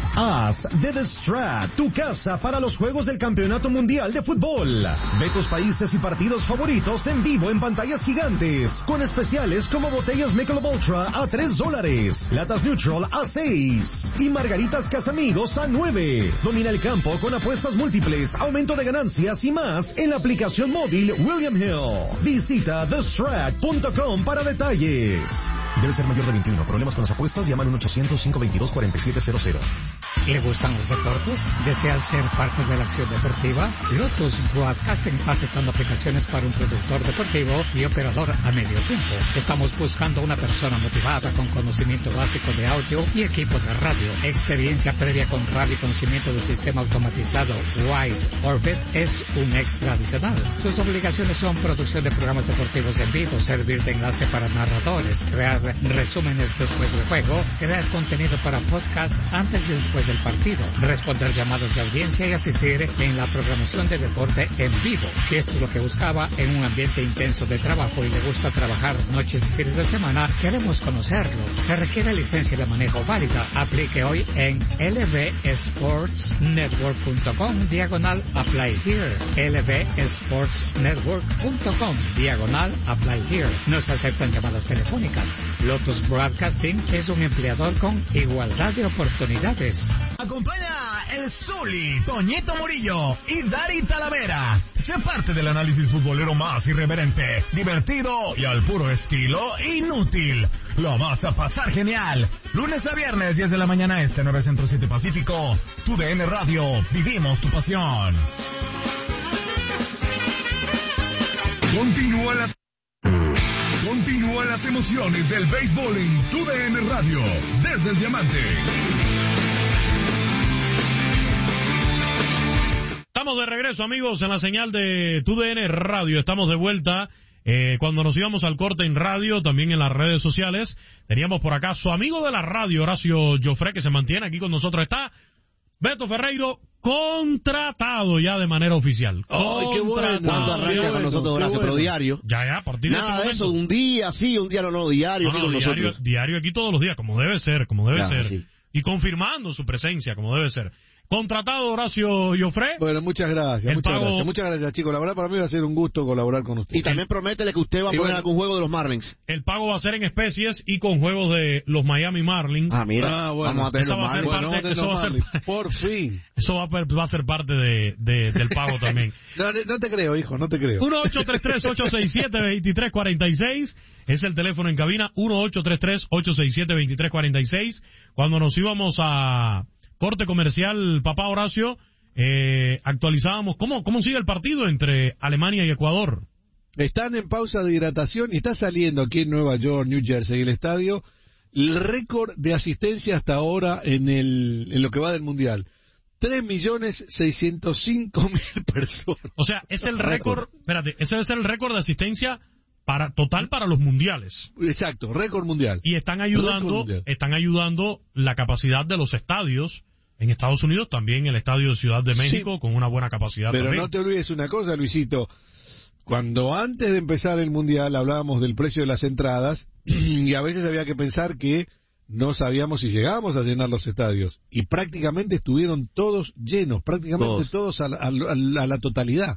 Speaker 16: Haz de The Strat tu casa para los Juegos del Campeonato Mundial de Fútbol. Ve tus países y partidos favoritos en vivo en pantallas gigantes, con especiales como botellas Michelob Ultra a tres dólares, latas Neutral a seis y margaritas Casamigos a nueve. Domina el campo con apuestas múltiples, aumento de ganancias y más en la aplicación móvil William Hill. Visita the strat punto com para detalles. Debe ser mayor de veintiuno. Problemas con las apuestas, llaman al uno ochocientos, cinco veintidós, cuarenta y siete cero cero.
Speaker 17: ¿Le gustan los deportes? ¿Desea ser parte de la acción deportiva? Lotus Broadcasting está aceptando aplicaciones para un productor deportivo y operador a medio tiempo. Estamos buscando una persona motivada con conocimiento básico de audio y equipo de radio. Experiencia previa con radio y conocimiento del sistema automatizado Wide Orbit es un extra adicional. Sus obligaciones son producción de programas deportivos en vivo, servir de enlace para narradores, crear resúmenes después del juego, crear contenido para podcast antes y después del partido, responder llamados de audiencia y asistir en la programación de deporte en vivo. Si esto es lo que buscaba en un ambiente intenso de trabajo y le gusta trabajar noches y fines de semana, queremos conocerlo. Se requiere licencia de manejo válida. Aplique hoy en l v sports network punto com diagonal apply here. l v sports network punto com diagonal apply here. No se aceptan llamadas telefónicas. Lotus Broadcasting es un empleador con igualdad de oportunidades.
Speaker 6: Acompaña el Zuli, Toñito Murillo y Dari Talavera. Sé parte del análisis futbolero más irreverente, divertido y al puro estilo inútil. Lo vas a pasar genial. Lunes a viernes, diez de la mañana este, nueve Centro siete Pacífico. Tu D N Radio, vivimos tu pasión. Continúa las... Continúan las emociones del béisbol en Tu D N Radio, desde el Diamante.
Speaker 3: Estamos de regreso, amigos, en la señal de Tu D N Radio. Estamos de vuelta. Eh, cuando nos íbamos al corte en radio, también en las redes sociales, teníamos por acá su amigo de la radio, Horacio Joffre, que se mantiene aquí con nosotros. Está Beto Ferreiro, contratado ya de manera oficial.
Speaker 4: ¡Ay, qué bueno! ¿Cuándo arranca con nosotros, Horacio? Pero diario.
Speaker 3: Ya, ya, a partir de
Speaker 4: Nada de eso, un día sí, un día no, no, diario.
Speaker 3: No, no,
Speaker 4: aquí con
Speaker 3: diario,
Speaker 4: nosotros.
Speaker 3: diario aquí todos los días, como debe ser, como debe
Speaker 4: Claro,
Speaker 3: ser.
Speaker 4: sí.
Speaker 3: Y confirmando su presencia, como debe ser. Contratado Horacio Joffre.
Speaker 5: Bueno, muchas gracias,
Speaker 3: El
Speaker 5: muchas
Speaker 3: pago-
Speaker 5: gracias. Muchas gracias, chicos. La verdad, para mí va a ser un gusto colaborar con ustedes.
Speaker 4: Y también prométele que usted va a
Speaker 5: Y
Speaker 4: poner
Speaker 5: bueno.
Speaker 4: algún juego de los Marlins.
Speaker 3: El pago va a ser en especies y con juegos de los Miami Marlins.
Speaker 4: Ah, mira,
Speaker 5: Ah, bueno.
Speaker 4: vamos a tener
Speaker 3: Esa
Speaker 4: los
Speaker 3: va a ser
Speaker 4: Marlins.
Speaker 5: Bueno,
Speaker 3: parte-
Speaker 5: vamos a tener
Speaker 3: eso va a
Speaker 5: los
Speaker 3: ser-
Speaker 5: Marlins. Por fin.
Speaker 3: Eso va a, va a ser parte de, de- del pago también.
Speaker 5: No, no te creo, hijo, no te creo.
Speaker 3: uno ocho tres tres, ocho seis siete, dos tres cuatro seis es el teléfono en cabina, uno ocho tres tres, ocho seis siete, dos tres cuatro seis. Cuando nos íbamos a corte comercial, papá Horacio, eh, actualizábamos cómo, cómo sigue el partido entre Alemania y Ecuador.
Speaker 5: Están en pausa de hidratación y está saliendo aquí en Nueva York, New Jersey, el estadio, el récord de asistencia hasta ahora en, el, en lo que va del Mundial. tres millones seiscientos cinco mil personas.
Speaker 3: O sea, es el récord, espérate, ese debe ser el récord de asistencia para total para los mundiales.
Speaker 5: Exacto, récord mundial.
Speaker 3: Y están
Speaker 5: Récord
Speaker 3: ayudando,
Speaker 5: mundial.
Speaker 3: están ayudando la capacidad de los estadios en Estados Unidos, también el estadio de Ciudad de México,
Speaker 5: Sí.
Speaker 3: con una buena capacidad
Speaker 5: Pero
Speaker 3: también.
Speaker 5: no te olvides una cosa, Luisito. Cuando antes de empezar el Mundial hablábamos del precio de las entradas y a veces había que pensar que no sabíamos si llegábamos a llenar los estadios. Y prácticamente estuvieron todos llenos, prácticamente
Speaker 4: Todos.
Speaker 5: todos, a, la, a la- a la totalidad.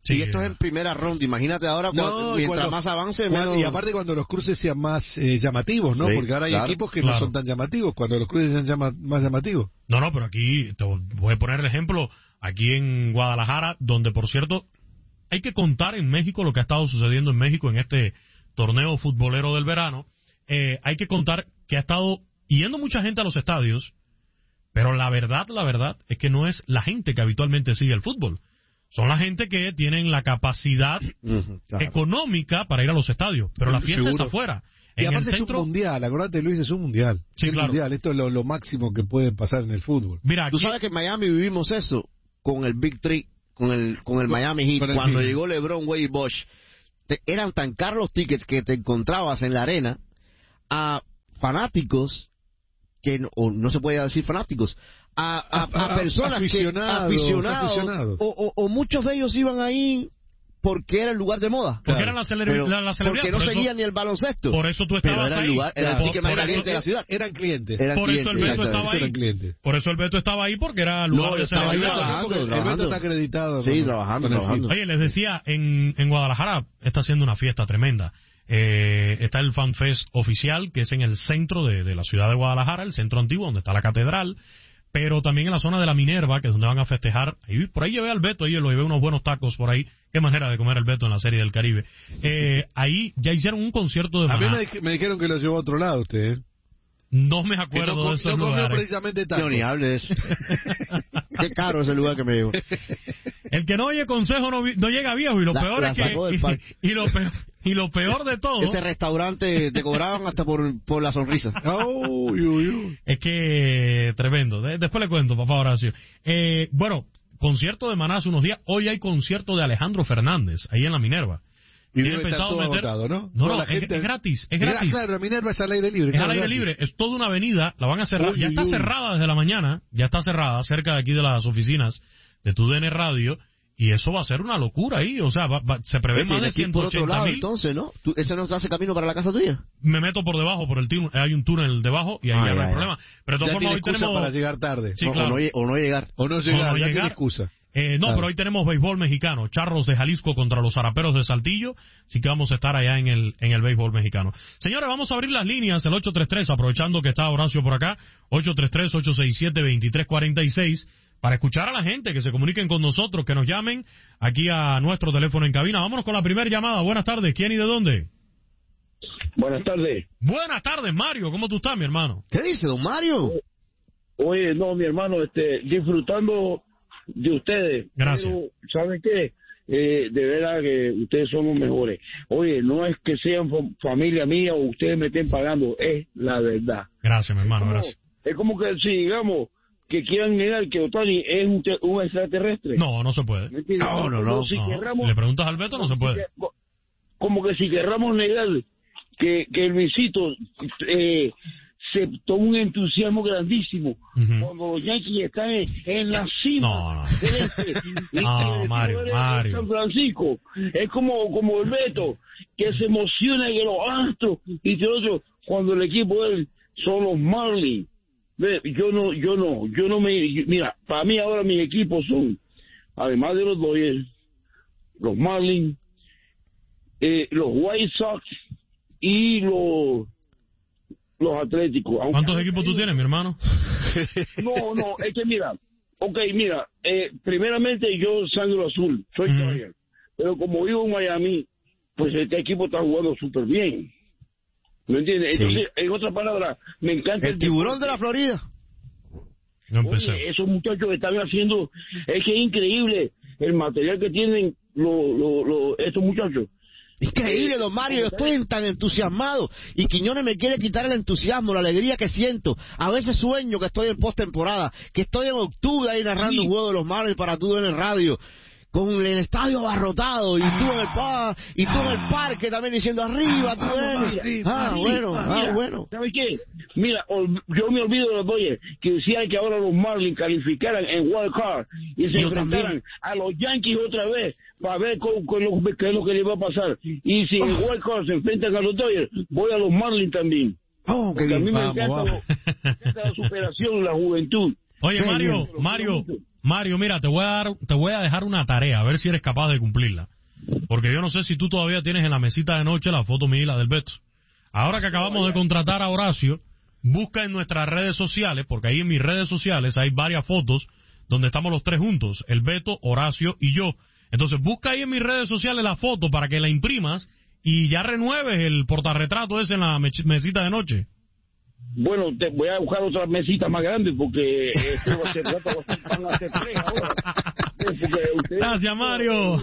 Speaker 4: Sí, y esto es en primera ronda, imagínate ahora,
Speaker 5: no,
Speaker 4: cuando, mientras
Speaker 5: cuando,
Speaker 4: más avance,
Speaker 5: cuando,
Speaker 4: menos...
Speaker 5: Y aparte cuando los cruces sean más eh, llamativos, ¿no?
Speaker 4: Sí,
Speaker 5: Porque ahora hay
Speaker 4: claro,
Speaker 5: equipos que
Speaker 3: claro.
Speaker 5: no son tan llamativos, cuando los cruces sean llama, más llamativos.
Speaker 3: No, no, pero aquí te voy a poner el ejemplo, aquí en Guadalajara, donde por cierto, hay que contar en México lo que ha estado sucediendo en México en este torneo futbolero del verano. Eh, hay que contar que ha estado yendo mucha gente a los estadios, pero la verdad, la verdad, es que no es la gente que habitualmente sigue el fútbol. Son la gente que tienen la capacidad uh-huh, claro. económica para ir a los estadios, pero la fiesta
Speaker 5: Seguro.
Speaker 3: es afuera.
Speaker 5: Y
Speaker 3: en
Speaker 5: aparte
Speaker 3: el centro...
Speaker 5: es un mundial, acuérdate Luis, es un mundial.
Speaker 3: Sí,
Speaker 5: es
Speaker 3: claro.
Speaker 5: mundial. Esto es lo, lo máximo que puede pasar en el fútbol.
Speaker 3: Mira,
Speaker 4: tú
Speaker 3: aquí...
Speaker 4: sabes que en Miami vivimos eso con el Big Three, con el con el Miami Heat, el cuando Heat. Llegó LeBron, Wade y Bosh. Te, eran tan caros los tickets que te encontrabas en la arena a fanáticos que no, o no se puede decir fanáticos, a, a, a personas
Speaker 5: aficionados,
Speaker 4: que aficionados,
Speaker 5: aficionados.
Speaker 4: O, o, o muchos de ellos iban ahí porque era el lugar de moda.
Speaker 3: Porque era la, celebra-
Speaker 4: pero,
Speaker 3: la, la celebridad.
Speaker 4: Porque no
Speaker 3: por
Speaker 4: seguían
Speaker 3: eso,
Speaker 4: ni el baloncesto.
Speaker 3: Por eso tú estabas
Speaker 4: pero era el
Speaker 3: ahí.
Speaker 4: lugar, era el ticket más caliente de la ciudad.
Speaker 5: Eran clientes.
Speaker 4: Eran
Speaker 3: por
Speaker 4: clientes,
Speaker 3: eso el Beto estaba ahí.
Speaker 5: Eran clientes.
Speaker 3: Por eso el Beto estaba ahí porque era el lugar
Speaker 4: no,
Speaker 3: de
Speaker 4: estaba ahí
Speaker 3: celebridad.
Speaker 4: trabajando,
Speaker 5: El
Speaker 4: trabajando.
Speaker 5: Beto está acreditado.
Speaker 4: Sí,
Speaker 5: ¿no?
Speaker 4: trabajando, trabajando.
Speaker 3: Oye, les decía, en, en Guadalajara está haciendo una fiesta tremenda. Eh, está el Fan Fest oficial, que es en el centro de, de la ciudad de Guadalajara, el centro antiguo, donde está la catedral, pero también en la zona de la Minerva, que es donde van a festejar. Ahí, por ahí llevé al Beto, ahí lo llevé unos buenos tacos por ahí. Qué manera de comer el Beto en la Serie del Caribe. Eh, ahí ya hicieron un concierto de
Speaker 5: A
Speaker 3: Maná.
Speaker 5: mí me, me dijeron que lo llevó a otro lado usted, ¿eh?
Speaker 3: No me acuerdo
Speaker 5: no,
Speaker 3: de esos
Speaker 5: no
Speaker 3: lugares.
Speaker 5: comió precisamente tacos.
Speaker 4: Yo ni hable de eso. Qué caro ese lugar que me llevo.
Speaker 3: El que no oye consejo no, vi- no llega viejo, y lo
Speaker 4: La-
Speaker 3: peor
Speaker 4: la
Speaker 3: es que
Speaker 4: sacó del parque.
Speaker 3: y, y lo peor, y lo peor de todo
Speaker 4: Ese restaurante te cobraban hasta por, por la sonrisa.
Speaker 5: Uy, uy, uy.
Speaker 3: es que tremendo. De- después le cuento, papá Horacio. Eh, bueno, concierto de Maná hace unos días. Hoy hay concierto de Alejandro Fernández ahí en la Minerva.
Speaker 5: Y
Speaker 3: Tienen
Speaker 5: debe estar
Speaker 3: pensado
Speaker 5: todo
Speaker 3: meter-
Speaker 5: agotado, ¿no?
Speaker 3: No,
Speaker 5: Toda
Speaker 3: no,
Speaker 5: la
Speaker 3: es,
Speaker 5: gente-
Speaker 3: es gratis, es
Speaker 5: Mira,
Speaker 3: gratis.
Speaker 5: claro, la Minerva es al aire libre.
Speaker 3: Es
Speaker 5: claro,
Speaker 3: al aire
Speaker 5: gratis.
Speaker 3: libre, es toda una avenida, la van a cerrar,
Speaker 5: Uy,
Speaker 3: ya está
Speaker 5: uy, uy.
Speaker 3: cerrada desde la mañana, ya está cerrada, cerca de aquí de las oficinas de tu D N Radio, y eso va a ser una locura ahí, o sea, va- va- se prevé más de
Speaker 4: Tienes que ir por
Speaker 3: ciento
Speaker 4: otro
Speaker 3: ochenta
Speaker 4: lado,
Speaker 3: mil.
Speaker 4: entonces, ¿no? ¿Tú, ¿Ese no te hace camino para la casa tuya?
Speaker 3: Me meto por debajo, por el túnel, hay un túnel debajo y ahí
Speaker 4: Ah,
Speaker 3: ya no
Speaker 4: ya,
Speaker 3: hay
Speaker 4: ya.
Speaker 3: problema. Pero de todas
Speaker 5: Ya
Speaker 3: formas
Speaker 5: tiene
Speaker 3: hoy
Speaker 5: excusa
Speaker 3: tenemos...
Speaker 5: para llegar tarde.
Speaker 3: Sí,
Speaker 4: o,
Speaker 3: claro.
Speaker 4: o, no, lle- o no llegar.
Speaker 5: O no llegar,
Speaker 3: O no
Speaker 5: ya
Speaker 3: llegar.
Speaker 5: tiene excusa.
Speaker 3: Eh, no,
Speaker 5: Claro.
Speaker 3: pero hoy tenemos béisbol mexicano, Charros de Jalisco contra los Zaraperos de Saltillo, así que vamos a estar allá en el en el béisbol mexicano. Señores, vamos a abrir las líneas, el ocho tres tres, aprovechando que está Horacio por acá, ocho tres tres, ocho seis siete, dos tres cuatro seis, para escuchar a la gente, que se comuniquen con nosotros, que nos llamen aquí a nuestro teléfono en cabina. Vámonos con la primera llamada. Buenas tardes, ¿quién y de dónde?
Speaker 18: Buenas tardes.
Speaker 3: Buenas tardes, Mario, ¿cómo tú estás, mi hermano?
Speaker 4: ¿Qué dice, don Mario?
Speaker 18: Oye, no, mi hermano, este, disfrutando de ustedes.
Speaker 3: Gracias.
Speaker 18: Pero, ¿saben qué? Eh, de verdad que ustedes son los mejores. Oye, no es que sean fa- familia mía o ustedes me estén pagando, es la verdad.
Speaker 3: Gracias, mi hermano,
Speaker 18: como,
Speaker 3: gracias.
Speaker 18: Es como que si, digamos, que quieran negar que Otani es un, te- un extraterrestre.
Speaker 3: No, no se puede.
Speaker 18: ¿Me entiendes?
Speaker 4: No, no,
Speaker 18: Como
Speaker 4: no.
Speaker 18: Si
Speaker 3: No.
Speaker 18: querramos,
Speaker 3: Le preguntas al Beto, no se puede.
Speaker 18: como que si querramos negar que, que el Luisito eh, se toma un entusiasmo grandísimo
Speaker 3: Ujú.
Speaker 18: cuando los Yankees están en, en la cima
Speaker 3: No, no.
Speaker 18: del este, y
Speaker 3: No,
Speaker 18: que
Speaker 3: Mario,
Speaker 18: el
Speaker 3: Mario.
Speaker 18: San Francisco es como como el Beto, que se emociona que los Astros y que otros cuando el equipo de él son los Marlins. Ve, yo no yo no yo no me yo- mira, para mí ahora mis equipos son, además de los Dodgers, los Marlins, eh, los White Sox y los los Atléticos. Aunque-
Speaker 3: ¿Cuántos equipos tú tienes, mi hermano?
Speaker 18: No, no, es que mira, ok, mira, eh, primeramente yo sangro azul, soy
Speaker 3: Ujú.
Speaker 18: Dodger, pero como vivo en Miami, pues este equipo está jugando súper bien. ¿Me entiendes?
Speaker 4: Sí.
Speaker 18: Entonces, en otras palabras, me encanta
Speaker 4: El tiburón de la Florida.
Speaker 3: No empecé.
Speaker 18: Oye, esos muchachos que están haciendo, es que es increíble el material que tienen lo, lo, lo, estos muchachos.
Speaker 4: Increíble, don Mario, yo estoy tan entusiasmado y Quiñones me quiere quitar el entusiasmo, la alegría que siento. A veces sueño que estoy en postemporada, que estoy en octubre ahí narrando un juego de los Marlins para tú en el radio, con el estadio abarrotado y tú en el pa, y tú en el parque también diciendo arriba, tú eres. Ah, bueno, ah,
Speaker 18: Mira,
Speaker 4: bueno.
Speaker 18: ¿sabes qué? Mira, ol- yo me olvido de los Dodgers que decían que ahora los Marlins calificaran en Wild Card y se
Speaker 4: Yo
Speaker 18: enfrentaran
Speaker 4: también.
Speaker 18: a los Yankees otra vez para ver con, con lo, qué es lo que les va a pasar. Y si en Wild Card se enfrentan a los Dodgers, voy a los Marlins también.
Speaker 4: Oh, qué
Speaker 18: Porque a
Speaker 4: bien.
Speaker 18: mí me
Speaker 4: Vamos,
Speaker 18: encanta,
Speaker 4: vamos.
Speaker 18: lo- me encanta la superación, la juventud.
Speaker 3: Oye,
Speaker 4: Qué
Speaker 3: Mario,
Speaker 18: bien.
Speaker 3: Mario, Mario, mira, te voy a dar, te voy a dejar una tarea, a ver si eres capaz de cumplirla. Porque yo no sé si tú todavía tienes en la mesita de noche la foto mía y la del Beto. Ahora que acabamos de contratar a Horacio, busca en nuestras redes sociales, porque ahí en mis redes sociales hay varias fotos donde estamos los tres juntos, el Beto, Horacio y yo. Entonces busca ahí en mis redes sociales la foto para que la imprimas y ya renueves el portarretrato ese en la mesita de noche.
Speaker 18: Bueno, te voy a buscar otra mesita más grande porque este va a ser, van a ser tres ahora.
Speaker 3: Gracias, Mario.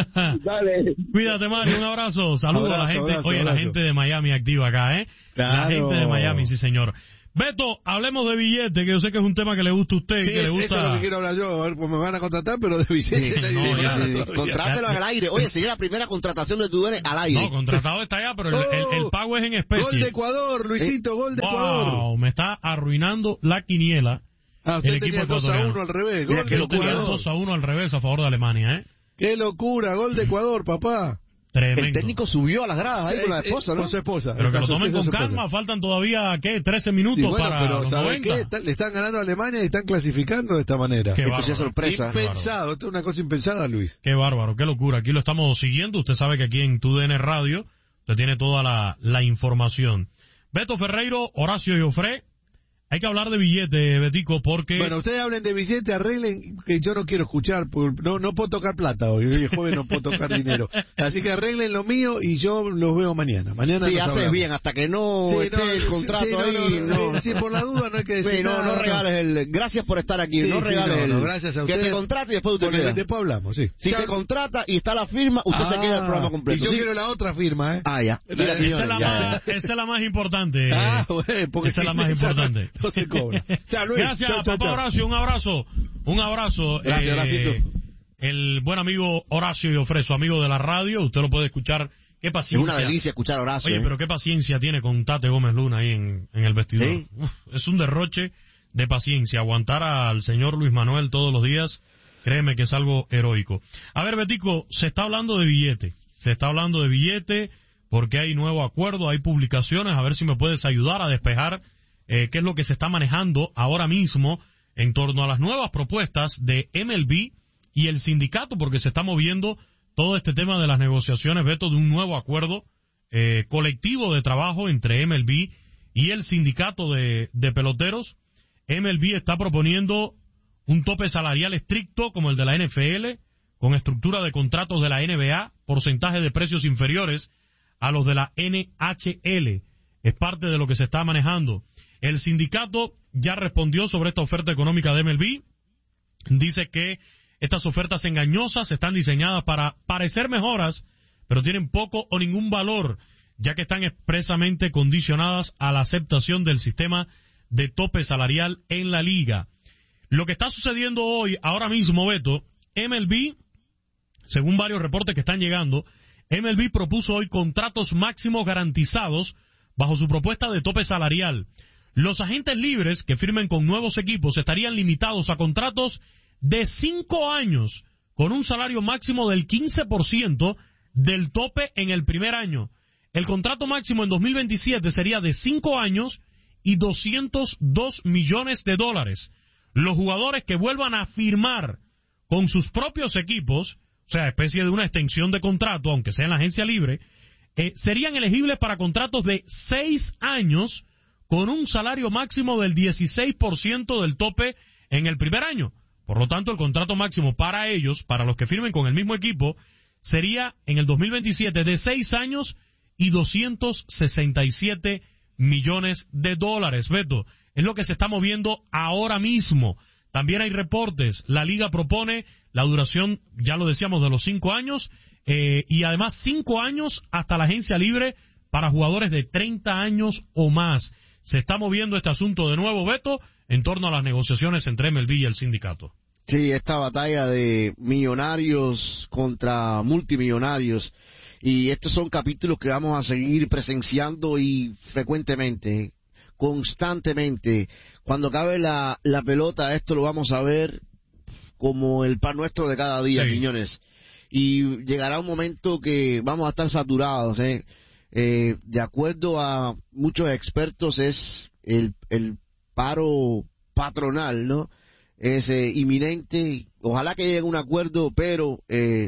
Speaker 18: Dale.
Speaker 3: Cuídate, Mario, un abrazo. Saludos
Speaker 5: Abrazo,
Speaker 3: a la gente.
Speaker 5: abrazo,
Speaker 3: Oye,
Speaker 5: abrazo.
Speaker 3: la gente de Miami activa acá, ¿eh?
Speaker 5: Claro.
Speaker 3: La gente de Miami, sí, señor. Beto, hablemos de billete, que yo sé que es un tema que le gusta a usted.
Speaker 5: Sí,
Speaker 3: que le gusta...
Speaker 5: eso es lo que quiero hablar yo. A ver, pues me van a contratar, pero de billete.
Speaker 4: Sí, no, ya, sí, sí. Contrátelo al aire. Oye, sería la primera contratación de Tudene al aire.
Speaker 3: No, contratado está allá, pero el, el, el pago es en especie.
Speaker 5: Gol de Ecuador, Luisito, gol de
Speaker 3: wow,
Speaker 5: Ecuador.
Speaker 3: Me está arruinando la quiniela.
Speaker 5: Ah, usted
Speaker 3: el equipo
Speaker 5: tenía dos a uno al revés. Gol de
Speaker 3: Yo tenía
Speaker 5: Ecuador.
Speaker 3: dos a uno al revés a favor de Alemania, ¿eh?
Speaker 5: Qué locura, gol de Ecuador, papá.
Speaker 3: Tremendo.
Speaker 4: El técnico subió a las gradas ahí con la esposa, ¿no?
Speaker 5: Con su esposa.
Speaker 3: Pero que lo tomen con
Speaker 5: su esposa.
Speaker 3: calma, faltan todavía, ¿qué? trece minutos
Speaker 5: Sí, bueno,
Speaker 3: para
Speaker 5: pero
Speaker 3: los
Speaker 5: ¿sabe
Speaker 3: noventa.
Speaker 5: qué? Está- le están ganando a Alemania y están clasificando de esta manera.
Speaker 3: Qué
Speaker 4: Esto
Speaker 3: bárbaro.
Speaker 4: sí es sorpresa.
Speaker 5: Impensado, esto es una cosa impensada, Luis.
Speaker 3: Qué bárbaro, qué locura. Aquí lo estamos siguiendo. Usted sabe que aquí en Tu D N Radio usted tiene toda la, la información. Beto Ferreiro, Horacio Jofré. Hay que hablar de billete, Betico, porque...
Speaker 5: Bueno, ustedes hablen de billete, arreglen, que yo no quiero escuchar, por- no no puedo tocar plata hoy, hoy es joven, no puedo tocar dinero. Así que arreglen lo mío y yo los veo mañana. Mañana
Speaker 4: Sí,
Speaker 5: nos
Speaker 4: haces
Speaker 5: hablamos.
Speaker 4: bien, hasta que no
Speaker 5: Sí,
Speaker 4: esté
Speaker 5: no,
Speaker 4: el
Speaker 5: sí,
Speaker 4: contrato
Speaker 5: sí, no,
Speaker 4: ahí.
Speaker 5: no,
Speaker 4: No,
Speaker 5: sí, por la duda no hay que decir
Speaker 4: Sí, no,
Speaker 5: nada,
Speaker 4: no
Speaker 5: no.
Speaker 4: regales el... Gracias por estar aquí,
Speaker 5: Sí,
Speaker 4: no
Speaker 5: sí,
Speaker 4: regales
Speaker 5: no,
Speaker 4: el...
Speaker 5: no, gracias a
Speaker 4: Que
Speaker 5: ustedes.
Speaker 4: te contrate y después usted
Speaker 5: Porque
Speaker 4: queda.
Speaker 5: después hablamos, sí.
Speaker 4: Si te contrata y está la firma, usted se queda el programa completo.
Speaker 5: Y yo
Speaker 4: ¿sí?
Speaker 5: quiero la otra firma, ¿eh?
Speaker 4: Ah, ya. Mira,
Speaker 3: esa,
Speaker 4: señores,
Speaker 3: es la
Speaker 4: ya,
Speaker 3: más,
Speaker 4: ya.
Speaker 3: esa es la más importante.
Speaker 5: Ah, bueno, porque
Speaker 3: esa es la
Speaker 5: si
Speaker 3: más
Speaker 5: esa
Speaker 3: importante.
Speaker 5: No, no se cobra. Chao, Luis.
Speaker 3: Gracias,
Speaker 5: Chao, chao,
Speaker 3: papá
Speaker 5: chao.
Speaker 3: Horacio. Un abrazo. Un abrazo.
Speaker 4: Gracias,
Speaker 3: Eh,
Speaker 4: Horacito.
Speaker 3: El buen amigo Horacio Jofré, su amigo de la radio. Usted lo puede escuchar. Qué
Speaker 4: Es
Speaker 3: paciencia.
Speaker 4: una delicia escuchar a Horacio.
Speaker 3: Oye,
Speaker 4: ¿eh?
Speaker 3: pero qué paciencia tiene con Tate Gómez Luna ahí en, en el vestidor.
Speaker 4: ¿Sí?
Speaker 3: Uf, es un derroche de paciencia. Aguantar al señor Luis Manuel todos los días, créeme que es algo heroico. A ver, Betico, se está hablando de billete. Se está hablando de billete porque hay nuevo acuerdo, hay publicaciones. A ver si me puedes ayudar a despejar eh, qué es lo que se está manejando ahora mismo en torno a las nuevas propuestas de M L B y el sindicato, porque se está moviendo todo este tema de las negociaciones, Beto, de un nuevo acuerdo eh, colectivo de trabajo entre M L B y el sindicato de, de peloteros. M L B está proponiendo un tope salarial estricto como el de la N F L, con estructura de contratos de la N B A, porcentaje de precios inferiores a los de la N H L. Es parte de lo que se está manejando. El sindicato ya respondió sobre esta oferta económica de M L B. Dice que estas ofertas engañosas están diseñadas para parecer mejoras, pero tienen poco o ningún valor, ya que están expresamente condicionadas a la aceptación del sistema de tope salarial en la liga. Lo que está sucediendo hoy, ahora mismo, Beto, M L B, según varios reportes que están llegando, M L B propuso hoy contratos máximos garantizados bajo su propuesta de tope salarial. Los agentes libres que firmen con nuevos equipos estarían limitados a contratos de cinco años con un salario máximo del quince por ciento del tope en el primer año. El contrato máximo en dos mil veintisiete sería de cinco años y doscientos dos millones de dólares. Los jugadores que vuelvan a firmar con sus propios equipos, o sea, especie de una extensión de contrato, aunque sea en la agencia libre, eh, serían elegibles para contratos de seis años con un salario máximo del dieciséis por ciento del tope en el primer año. Por lo tanto, el contrato máximo para ellos, para los que firmen con el mismo equipo, sería en el dos mil veintisiete de seis años y doscientos sesenta y siete millones de dólares. Beto, es lo que se está moviendo ahora mismo. También hay reportes. La liga propone la duración, ya lo decíamos, de los cinco años eh, y además cinco años hasta la agencia libre para jugadores de treinta años o más. Se está moviendo este asunto de nuevo, Beto, en torno a las negociaciones entre M L B y el sindicato.
Speaker 4: Sí, esta batalla de millonarios contra multimillonarios. Y estos son capítulos que vamos a seguir presenciando y frecuentemente, constantemente. Cuando acabe la, la pelota, esto lo vamos a ver como el pan nuestro de cada día,
Speaker 3: sí.
Speaker 4: Quiñones. Y llegará un momento que vamos a estar saturados, ¿eh? Eh, de acuerdo a muchos expertos, es el, el paro patronal, ¿no? es eh, inminente. Ojalá que lleguen a un acuerdo, pero eh,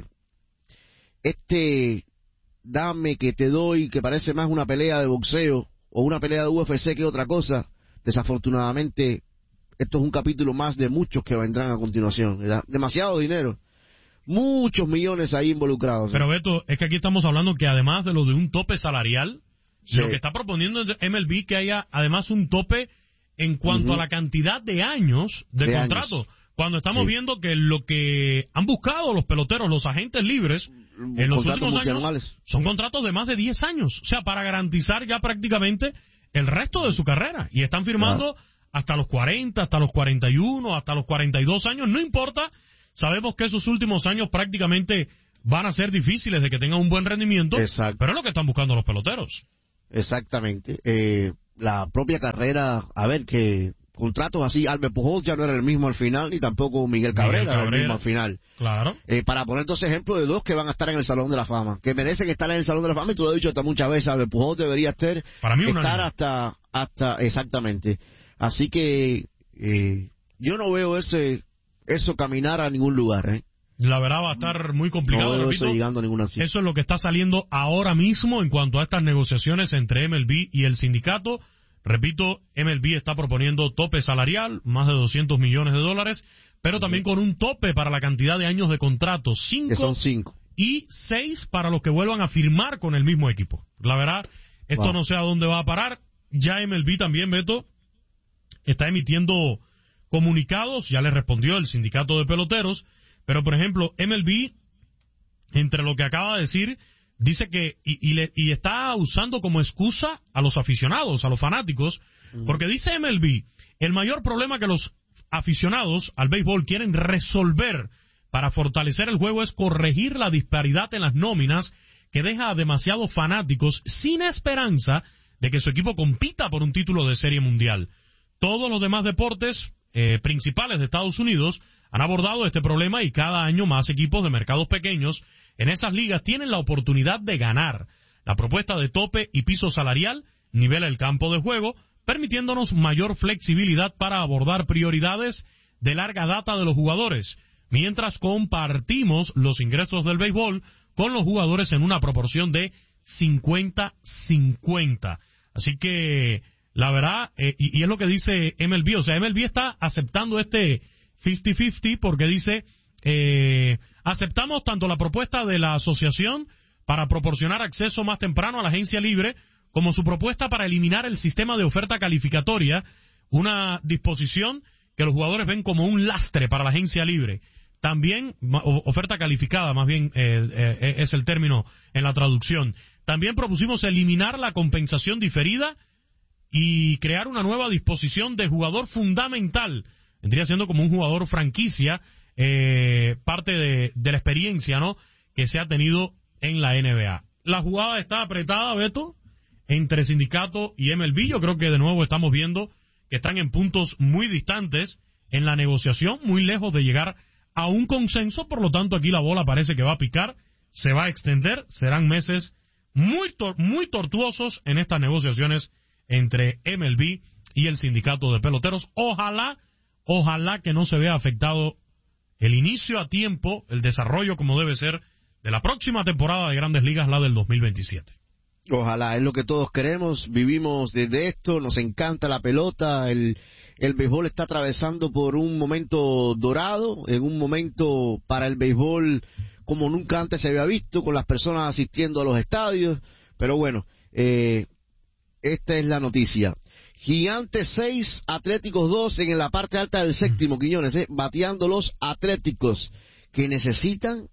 Speaker 4: este dame que te doy, que parece más una pelea de boxeo o una pelea de U F C que otra cosa, desafortunadamente esto es un capítulo más de muchos que vendrán a continuación. ¿Verdad? Demasiado dinero, muchos millones ahí involucrados.
Speaker 3: Pero Beto, es que aquí estamos hablando que además de lo de un tope salarial,
Speaker 4: sí.
Speaker 3: lo que está proponiendo M L B que haya además un tope en cuanto uh-huh. a la cantidad de años de, de contrato. Años. Cuando estamos sí. viendo que lo que han buscado los peloteros, los agentes libres, en los últimos años, son contratos de más de diez años. O sea, para garantizar ya prácticamente el resto de su carrera. Y están firmando claro. hasta los cuarenta, hasta los cuarenta y uno, hasta los cuarenta y dos años. No importa, sabemos que esos últimos años prácticamente van a ser difíciles de que tengan un buen rendimiento.
Speaker 4: Exacto.
Speaker 3: Pero es lo que están buscando los peloteros.
Speaker 4: Exactamente. Eh, la propia carrera, a ver, que contratos así, Albert Pujols ya no era el mismo al final, ni tampoco Miguel Cabrera, Miguel Cabrera era el mismo al final.
Speaker 3: Claro.
Speaker 4: Eh, para poner dos ejemplos de dos que van a estar en el Salón de la Fama, que merecen estar en el Salón de la Fama, y tú lo has dicho hasta muchas veces, Albert Pujols debería estar,
Speaker 3: para mí
Speaker 4: estar hasta, hasta, exactamente. Así que eh, yo no veo ese eso caminar a ningún lugar, ¿eh?
Speaker 3: La verdad va a estar muy complicado,
Speaker 4: no veo
Speaker 3: repito.
Speaker 4: Eso llegando a ninguna
Speaker 3: Eso es lo que está saliendo ahora mismo en cuanto a estas negociaciones entre M L B y el sindicato. Repito, M L B está proponiendo tope salarial, más de doscientos millones de dólares, pero también con un tope para la cantidad de años de contrato, cinco,
Speaker 4: que son cinco.
Speaker 3: Y seis para los que vuelvan a firmar con el mismo equipo. La verdad, esto wow. no sé a dónde va a parar. Ya M L B también, Beto, está emitiendo comunicados, ya le respondió el sindicato de peloteros, pero por ejemplo, M L B, entre lo que acaba de decir, dice que, y, y, le, y está usando como excusa a los aficionados, a los fanáticos, uh-huh. porque dice M L B, el mayor problema que los aficionados al béisbol quieren resolver para fortalecer el juego es corregir la disparidad en las nóminas que deja a demasiados fanáticos sin esperanza de que su equipo compita por un título de serie mundial. Todos los demás deportes eh, principales de Estados Unidos han abordado este problema y cada año más equipos de mercados pequeños en esas ligas tienen la oportunidad de ganar. La propuesta de tope y piso salarial nivela el campo de juego, permitiéndonos mayor flexibilidad para abordar prioridades de larga data de los jugadores, mientras compartimos los ingresos del béisbol con los jugadores en una proporción de cincuenta cincuenta. Así que, la verdad, eh, y, y es lo que dice M L B, o sea, M L B está aceptando este cincuenta cincuenta porque dice, eh, aceptamos tanto la propuesta de la asociación para proporcionar acceso más temprano a la agencia libre, como su propuesta para eliminar el sistema de oferta calificatoria, una disposición que los jugadores ven como un lastre para la agencia libre. También, oferta calificada, más bien eh, eh, es el término en la traducción. También propusimos eliminar la compensación diferida y crear una nueva disposición de jugador fundamental. Vendría siendo como un jugador franquicia, eh, parte de, de la experiencia, ¿no?, que se ha tenido en la N B A. La jugada está apretada, Beto, entre sindicato y M L B. Yo creo que de nuevo estamos viendo que están en puntos muy distantes en la negociación, muy lejos de llegar a un consenso. Por lo tanto, aquí la bola parece que va a picar, se va a extender, serán meses muy, tor- muy tortuosos en estas negociaciones entre M L B y el sindicato de peloteros. Ojalá Ojalá que no se vea afectado el inicio a tiempo, el desarrollo como debe ser de la próxima temporada de Grandes Ligas, la del dos mil veintisiete.
Speaker 4: Ojalá, es lo que todos queremos, vivimos desde esto, nos encanta la pelota, el, el béisbol está atravesando por un momento dorado, en un momento para el béisbol como nunca antes se había visto, con las personas asistiendo a los estadios, pero bueno, eh, esta es la noticia. Gigantes seis, Atléticos dos en la parte alta del séptimo, Quiñones, eh, bateando los Atléticos, que necesitan,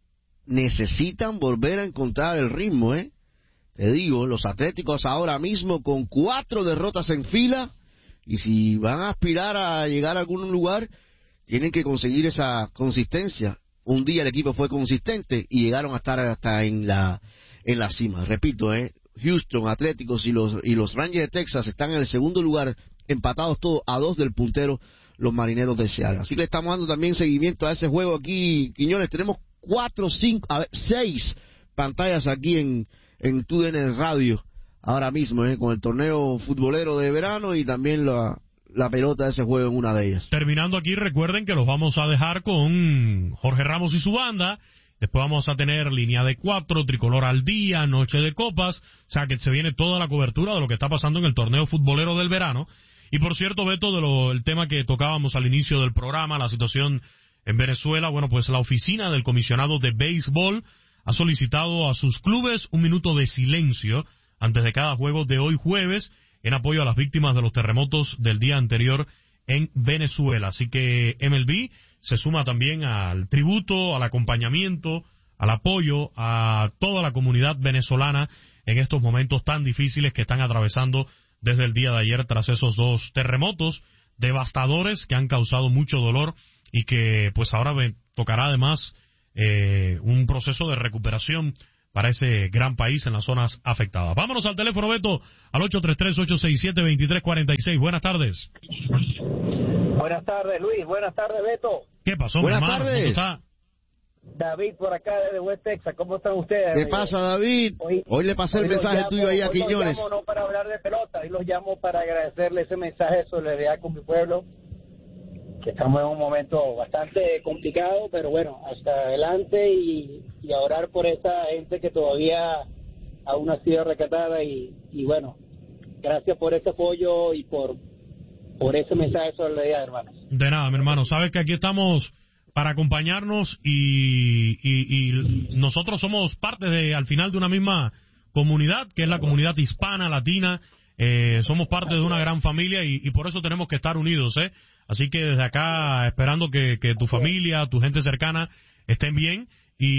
Speaker 4: necesitan volver a encontrar el ritmo, eh. Te digo, los Atléticos ahora mismo con cuatro derrotas en fila, y si van a aspirar a llegar a algún lugar, tienen que conseguir esa consistencia. Un día el equipo fue consistente y llegaron a estar hasta en la, en la cima. Repito, eh. Houston, Atléticos y los y los Rangers de Texas están en el segundo lugar, empatados todos a dos del puntero, los Marineros de Seattle. Así que le estamos dando también seguimiento a ese juego aquí, Quiñones. Tenemos cuatro, cinco, a ver, seis pantallas aquí en, en TUDN Radio ahora mismo, eh, con el torneo futbolero de verano y también la, la pelota de ese juego en una de ellas.
Speaker 3: Terminando aquí, recuerden que los vamos a dejar con Jorge Ramos y su banda. Después vamos a tener línea de cuatro, tricolor al día, noche de copas. O sea que se viene toda la cobertura de lo que está pasando en el torneo futbolero del verano. Y por cierto, Beto, de lo, el tema que tocábamos al inicio del programa, la situación en Venezuela, bueno, pues la oficina del comisionado de béisbol ha solicitado a sus clubes un minuto de silencio antes de cada juego de hoy jueves en apoyo a las víctimas de los terremotos del día anterior en Venezuela. Así que M L B se suma también al tributo, al acompañamiento, al apoyo a toda la comunidad venezolana en estos momentos tan difíciles que están atravesando desde el día de ayer tras esos dos terremotos devastadores que han causado mucho dolor y que pues ahora tocará además eh, un proceso de recuperación para ese gran país en las zonas afectadas. Vámonos al teléfono, Beto, al ocho tres tres, ocho seis siete, dos tres cuatro seis. Buenas tardes.
Speaker 19: Buenas tardes, Luis. Buenas tardes, Beto.
Speaker 3: ¿Qué pasó,
Speaker 4: Buenas
Speaker 3: mi hermano?
Speaker 4: tardes.
Speaker 3: ¿Cómo está?
Speaker 19: David, por acá desde West Texas. ¿Cómo están ustedes?
Speaker 4: ¿Qué
Speaker 19: amigo?
Speaker 4: pasa, David? Hoy, hoy le pasé el
Speaker 19: Hoy los
Speaker 4: mensaje
Speaker 19: llamo,
Speaker 4: tuyo ahí a
Speaker 19: hoy los
Speaker 4: Quiñones.
Speaker 19: llamo no para hablar de pelota, hoy los llamo para agradecerle ese mensaje de solidaridad con mi pueblo, que estamos en un momento bastante complicado, pero bueno, hasta adelante y, y a orar por esa gente que todavía aún no ha sido rescatada y, y bueno, gracias por ese apoyo y por, por ese mensaje de solidaridad, hermanos.
Speaker 3: De nada, mi hermano. Sabes que aquí estamos para acompañarnos y, y, y nosotros somos parte de, al final, de una misma comunidad, que es la comunidad hispana, latina. Eh, somos parte de una gran familia y, y por eso tenemos que estar unidos, ¿eh? Así que desde acá, esperando que, que tu familia, tu gente cercana estén bien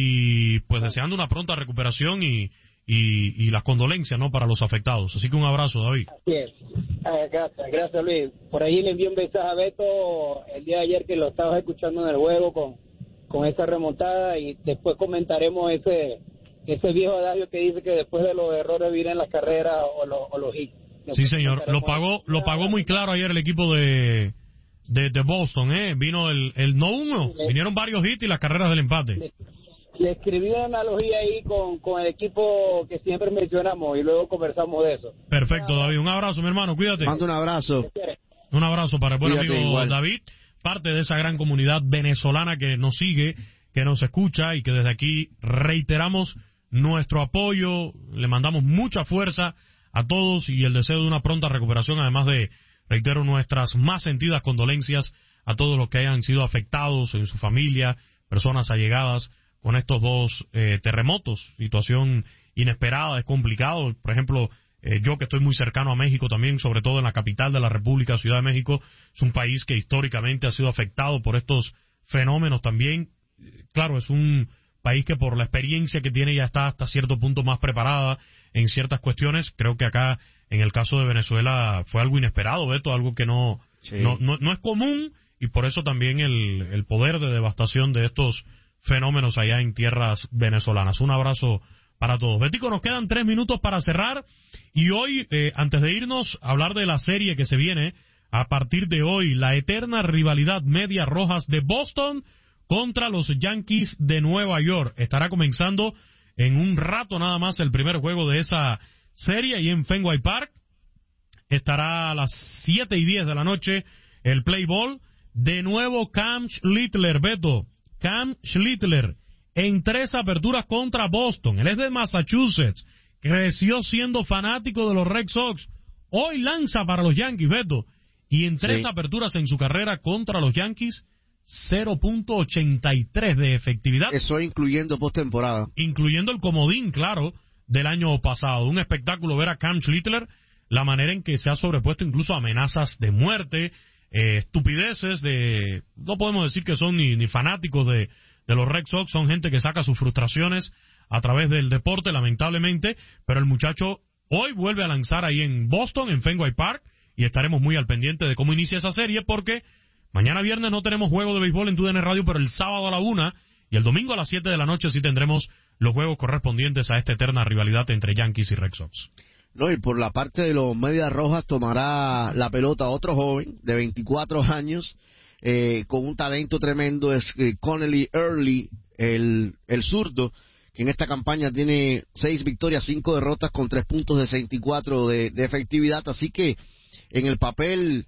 Speaker 3: y pues deseando una pronta recuperación y, y, y las condolencias, ¿no?, para los afectados. Así que un abrazo, David.
Speaker 19: Así es. Ah, gracias, gracias, Luis. Por ahí le envié un mensaje a Beto el día de ayer que lo estabas escuchando en el juego con, con esa remontada y después comentaremos ese ese viejo adagio que dice que después de los errores vienen las carreras o, lo, o los hits.
Speaker 3: Sí, señor. Lo pagó, lo pagó muy claro ayer el equipo de de, de Boston, ¿eh? Vino el, el no uno, vinieron varios hits y las carreras del empate.
Speaker 19: Le, le escribí una analogía ahí con, con el equipo que siempre mencionamos y luego conversamos de eso.
Speaker 3: Perfecto, David. Un abrazo, mi hermano. Cuídate.
Speaker 4: Mando un abrazo.
Speaker 3: Un abrazo para el buen
Speaker 4: Cuídate,
Speaker 3: amigo
Speaker 4: igual.
Speaker 3: David, parte de esa gran comunidad venezolana que nos sigue, que nos escucha y que desde aquí reiteramos nuestro apoyo, le mandamos mucha fuerza a todos y el deseo de una pronta recuperación, además de, reitero, nuestras más sentidas condolencias a todos los que hayan sido afectados en su familia, personas allegadas con estos dos eh, terremotos, situación inesperada, es complicado. Por ejemplo, eh, yo que estoy muy cercano a México también, sobre todo en la capital de la República, Ciudad de México, es un país que históricamente ha sido afectado por estos fenómenos también. Claro, es un país que por la experiencia que tiene ya está hasta cierto punto más preparada en ciertas cuestiones. Creo que acá, en el caso de Venezuela, fue algo inesperado, Beto, algo que no, sí. no, no, no es común, y por eso también el, el poder de devastación de estos fenómenos allá en tierras venezolanas. Un abrazo para todos. Betico, nos quedan tres minutos para cerrar, y hoy, eh, antes de irnos, hablar de la serie que se viene a partir de hoy, la eterna rivalidad Medias Rojas de Boston contra los Yankees de Nueva York. Estará comenzando en un rato nada más el primer juego de esa serie ahí en Fenway Park. Estará a las siete y diez de la noche el play ball. De nuevo Cam Schlittler, Beto. Cam Schlittler en tres aperturas contra Boston. Él es de Massachusetts. Creció siendo fanático de los Red Sox. Hoy lanza para los Yankees, Beto. Y en tres sí. aperturas en su carrera contra los Yankees, cero punto ochenta y tres de efectividad.
Speaker 4: Eso incluyendo postemporada.
Speaker 3: Incluyendo el comodín, claro, del año pasado. Un espectáculo ver a Cam Schlittler, la manera en que se ha sobrepuesto incluso a amenazas de muerte, eh, estupideces de... No podemos decir que son ni, ni fanáticos de, de los Red Sox, son gente que saca sus frustraciones a través del deporte, lamentablemente, pero el muchacho hoy vuelve a lanzar ahí en Boston, en Fenway Park, y estaremos muy al pendiente de cómo inicia esa serie, porque mañana viernes no tenemos juego de béisbol en T U D N Radio, pero el sábado a la una y el domingo a las siete de la noche sí tendremos los juegos correspondientes a esta eterna rivalidad entre Yankees y Red Sox.
Speaker 4: No, y por la parte de los Medias Rojas tomará la pelota otro joven de veinticuatro años, eh, con un talento tremendo, es eh, Connelly Early, el, el zurdo, que en esta campaña tiene seis victorias, cinco derrotas con tres punto sesenta y cuatro de, de efectividad, así que en el papel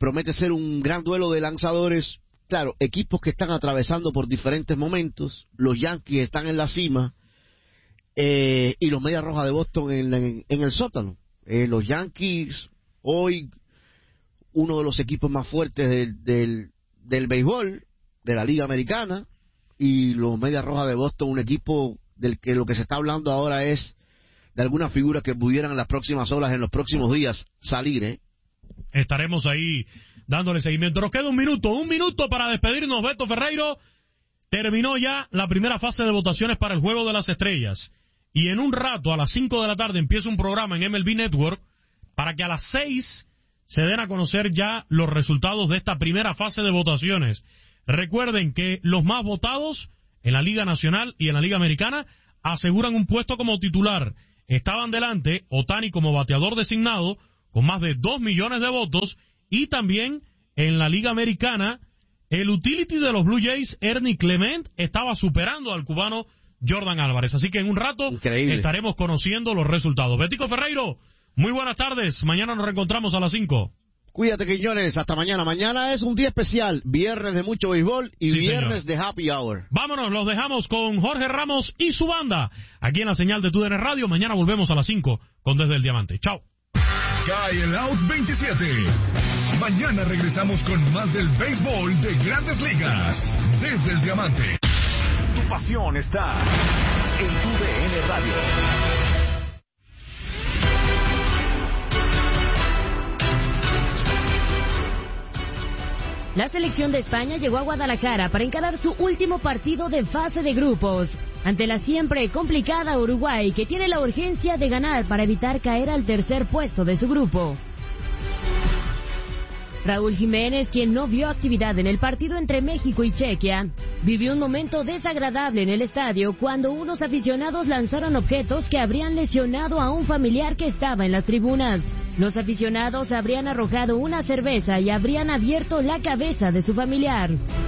Speaker 4: promete ser un gran duelo de lanzadores. Claro, equipos que están atravesando por diferentes momentos. Los Yankees están en la cima eh, y los Medias Rojas de Boston en, en, en el sótano. Eh, los Yankees, hoy uno de los equipos más fuertes del, del, del béisbol, de la Liga Americana, y los Medias Rojas de Boston, un equipo del que lo que se está hablando ahora es de algunas figuras que pudieran en las próximas horas, en los próximos días, salir, ¿eh?
Speaker 3: Estaremos ahí dándole seguimiento. Nos queda un minuto, un minuto para despedirnos, Beto Ferreiro. Terminó ya la primera fase de votaciones para el Juego de las Estrellas. Y en un rato, a las cinco de la tarde, empieza un programa en M L B Network para que a las seis se den a conocer ya los resultados de esta primera fase de votaciones. Recuerden que los más votados en la Liga Nacional y en la Liga Americana aseguran un puesto como titular. Estaban delante Ohtani como bateador designado con más de dos millones de votos, y también en la Liga Americana el utility de los Blue Jays, Ernie Clement, estaba superando al cubano Jordan Álvarez. Así que en un rato Increíble. estaremos conociendo los resultados. Betico Ferreiro, muy buenas tardes. Mañana nos reencontramos a las cinco.
Speaker 4: Cuídate, Quiñones. Hasta mañana. Mañana es un día especial. Viernes de mucho béisbol y
Speaker 3: sí,
Speaker 4: viernes
Speaker 3: señor.
Speaker 4: de Happy Hour.
Speaker 3: Vámonos, los dejamos con Jorge Ramos y su banda. Aquí en la señal de T U D N Radio. Mañana volvemos a las cinco con Desde el Diamante. Chao.
Speaker 6: Cae el Out veintisiete. Mañana regresamos con más del béisbol de Grandes Ligas. Desde el Diamante.
Speaker 16: Tu pasión está en T U D N Radio.
Speaker 20: La selección de España llegó a Guadalajara para encarar su último partido de fase de grupos ante la siempre complicada Uruguay, que tiene la urgencia de ganar para evitar caer al tercer puesto de su grupo. Raúl Jiménez, quien no vio actividad en el partido entre México y Chequia, vivió un momento desagradable en el estadio cuando unos aficionados lanzaron objetos que habrían lesionado a un familiar que estaba en las tribunas. Los aficionados habrían arrojado una cerveza y habrían abierto la cabeza de su familiar.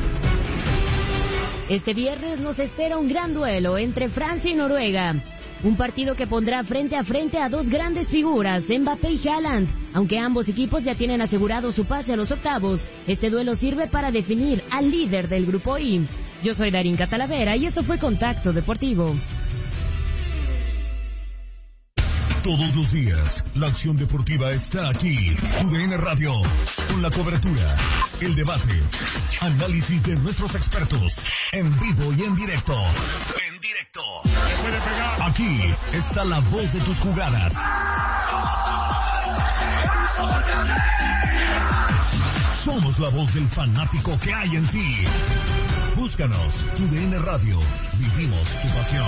Speaker 20: Este viernes nos espera un gran duelo entre Francia y Noruega. Un partido que pondrá frente a frente a dos grandes figuras, Mbappé y Haaland. Aunque ambos equipos ya tienen asegurado su pase a los octavos, este duelo sirve para definir al líder del grupo I. Yo soy Darín Catalavera y esto fue Contacto Deportivo.
Speaker 6: Todos los días, la acción deportiva está aquí. T U D N Radio, con la cobertura, el debate, análisis de nuestros expertos, en vivo y en directo. En directo. Aquí está la voz de tus jugadas. Somos la voz del fanático que hay en ti. Búscanos, T U D N Radio. Vivimos tu pasión.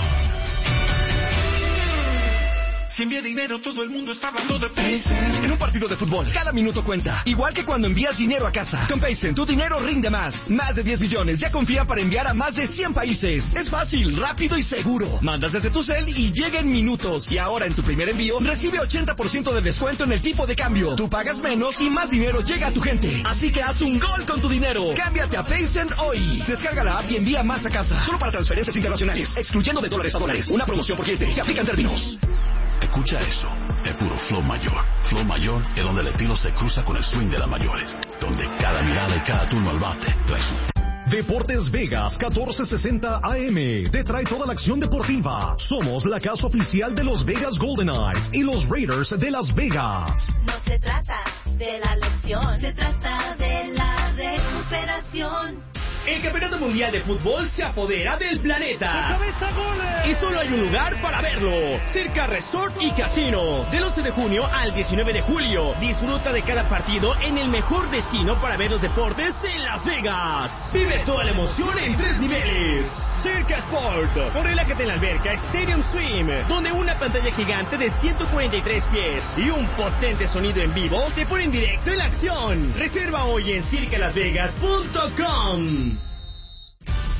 Speaker 7: Si envía dinero, todo el mundo está hablando de Paycent. En un partido de fútbol, cada minuto cuenta. Igual que cuando envías dinero a casa. Con Paycent, tu dinero rinde más. Más de diez millones ya confía para enviar a más de cien países. Es fácil, rápido y seguro. Mandas desde tu cel y llega en minutos. Y ahora en tu primer envío, recibe ochenta por ciento de descuento en el tipo de cambio. Tú pagas menos y más dinero llega a tu gente. Así que haz un gol con tu dinero. Cámbiate a Paycent hoy. Descarga la app y envía más a casa. Solo para transferencias internacionales. Excluyendo de dólares a dólares. Una promoción por cliente. Se aplican términos.
Speaker 9: Escucha eso, es puro flow mayor. Flow mayor es donde el estilo se cruza con el swing de las mayores, donde cada mirada y cada turno al bate trae su...
Speaker 16: Deportes Vegas catorce sesenta A M te trae toda la acción deportiva. Somos la casa oficial de los Vegas Golden Knights y los Raiders de Las Vegas.
Speaker 21: No se trata de la lesión, se trata de la recuperación.
Speaker 22: El Campeonato Mundial de Fútbol se apodera del planeta. Y solo hay un lugar para verlo. Circa Resort y Casino. Del once de junio al diecinueve de julio. Disfruta de cada partido en el mejor destino para ver los deportes en Las Vegas. Vive toda la emoción en tres niveles. Circa Sport. O relájate en la alberca Stadium Swim, donde una pantalla gigante de ciento cuarenta y tres pies y un potente sonido en vivo te ponen directo en la acción. Reserva hoy en circa las vegas punto com.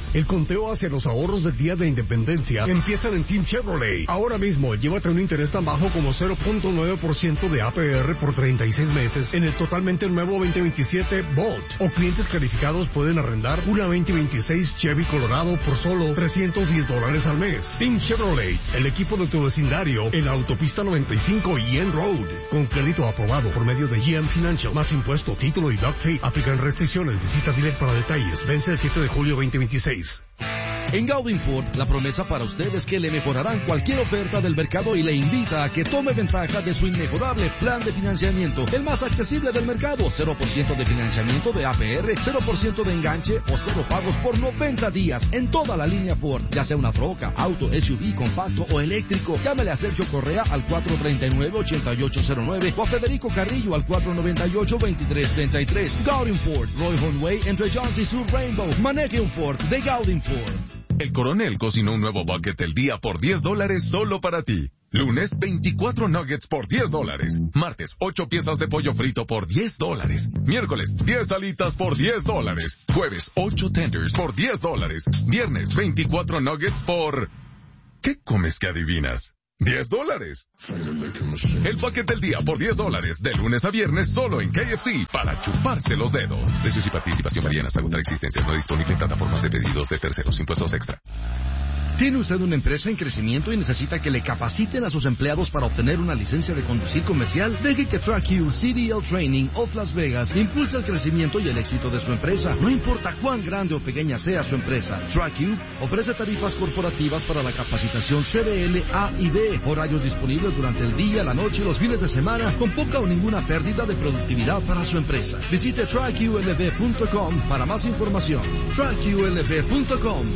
Speaker 1: El conteo hacia los ahorros del Día de Independencia empiezan en Team Chevrolet. Ahora mismo, llévate un interés tan bajo como cero punto nueve por ciento de A P R por treinta y seis meses en el totalmente nuevo veinte veintisiete Bolt. O clientes calificados pueden arrendar una veinte veintiséis Chevy Colorado por solo trescientos diez dólares al mes. Team Chevrolet, el equipo de tu vecindario en la autopista noventa y cinco y N Road. Con crédito aprobado por medio de G M Financial, más impuesto, título y doc fee. Aplican restricciones. Visita Dealer para detalles. Vence el siete de julio veinte veintiséis.
Speaker 2: En Gaudin Ford, la promesa para usted es que le mejorarán cualquier oferta del mercado y le invita a que tome ventaja de su inmejorable plan de financiamiento, el más accesible del mercado. cero por ciento de financiamiento de A P R, cero por ciento de enganche o cero pagos por noventa días en toda la línea Ford, ya sea una troca, auto, S U V, compacto o eléctrico. Llámele a Sergio Correa al cuatro treinta y nueve, ochenta y ocho cero nueve o a Federico Carrillo al cuatro noventa y ocho, veintitrés treinta y tres. Gaudin Ford, Roy Way entre Johnson y Sur Rainbow. Maneje un Ford de Gaudin Ford.
Speaker 23: El Coronel cocinó un nuevo bucket del día por diez dólares solo para ti. Lunes, veinticuatro nuggets por diez dólares. Martes, ocho piezas de pollo frito por diez dólares. Miércoles, diez alitas por diez dólares. Jueves, ocho tenders por diez dólares. Viernes, veinticuatro nuggets por... ¿Qué comes que adivinas? diez dólares. El bucket del día por diez dólares, de lunes a viernes, solo en K F C, para chuparse los dedos. Precios y participación varían hasta agotar existencias. No disponible en plataformas de pedidos de terceros. Impuestos extra.
Speaker 2: ¿Tiene usted una empresa en crecimiento y necesita que le capaciten a sus empleados para obtener una licencia de conducir comercial? Deje que TrackU C D L Training of Las Vegas impulse el crecimiento y el éxito de su empresa. No importa cuán grande o pequeña sea su empresa, TrackU ofrece tarifas corporativas para la capacitación C D L A y B, horarios disponibles durante el día, la noche y los fines de semana, con poca o ninguna pérdida de productividad para su empresa. Visite track U L V punto com para más información. track U L V punto com.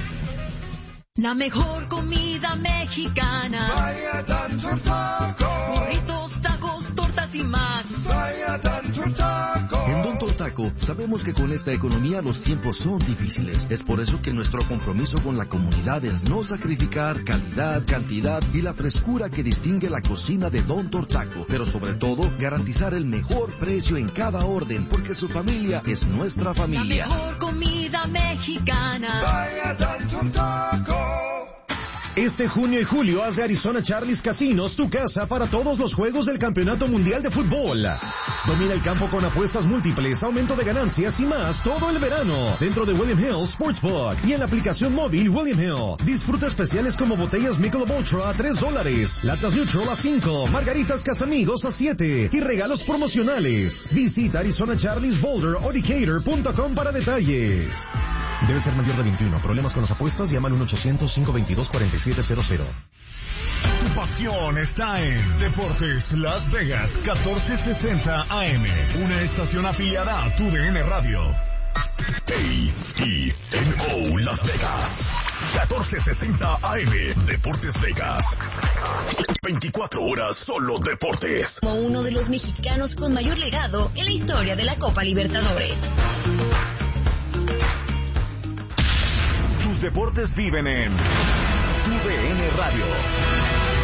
Speaker 24: La mejor comida mexicana.
Speaker 25: Vaya Dancho Taco.
Speaker 24: Burritos, tacos, tortas y más.
Speaker 25: Vaya Dancho Taco.
Speaker 2: En Don Tortaco sabemos que con esta economía los tiempos son difíciles. Es por eso que nuestro compromiso con la comunidad es no sacrificar calidad, cantidad y la frescura que distingue la cocina de Don Tortaco. Pero sobre todo, garantizar el mejor precio en cada orden, porque su familia es nuestra familia.
Speaker 24: La mejor comida mexicana.
Speaker 25: Vaya Dancho Taco.
Speaker 16: Este junio y julio haz de Arizona Charlie's Casinos tu casa para todos los juegos del Campeonato Mundial de Fútbol. Domina el campo con apuestas múltiples, aumento de ganancias y más todo el verano dentro de William Hill Sportsbook y en la aplicación móvil William Hill. Disfruta especiales como botellas Michelob Ultra a tres dólares, latas Neutral a cinco, margaritas Casamigos a siete y regalos promocionales. Visita Arizona Charlie's Boulder o Decatur punto com para detalles. Debe ser mayor de veintiuno. Problemas con las apuestas, llama al uno ochocientos, cinco veintidós, cuarenta y siete cero cero.
Speaker 6: Tu pasión está en Deportes Las Vegas, catorce sesenta A M, una estación afiliada a tu D N Radio. A E N O Las Vegas, catorce sesenta A M, Deportes Vegas. veinticuatro horas solo deportes.
Speaker 20: Como uno de los mexicanos con mayor legado en la historia de la Copa Libertadores.
Speaker 16: Tus deportes viven en tu D N Radio.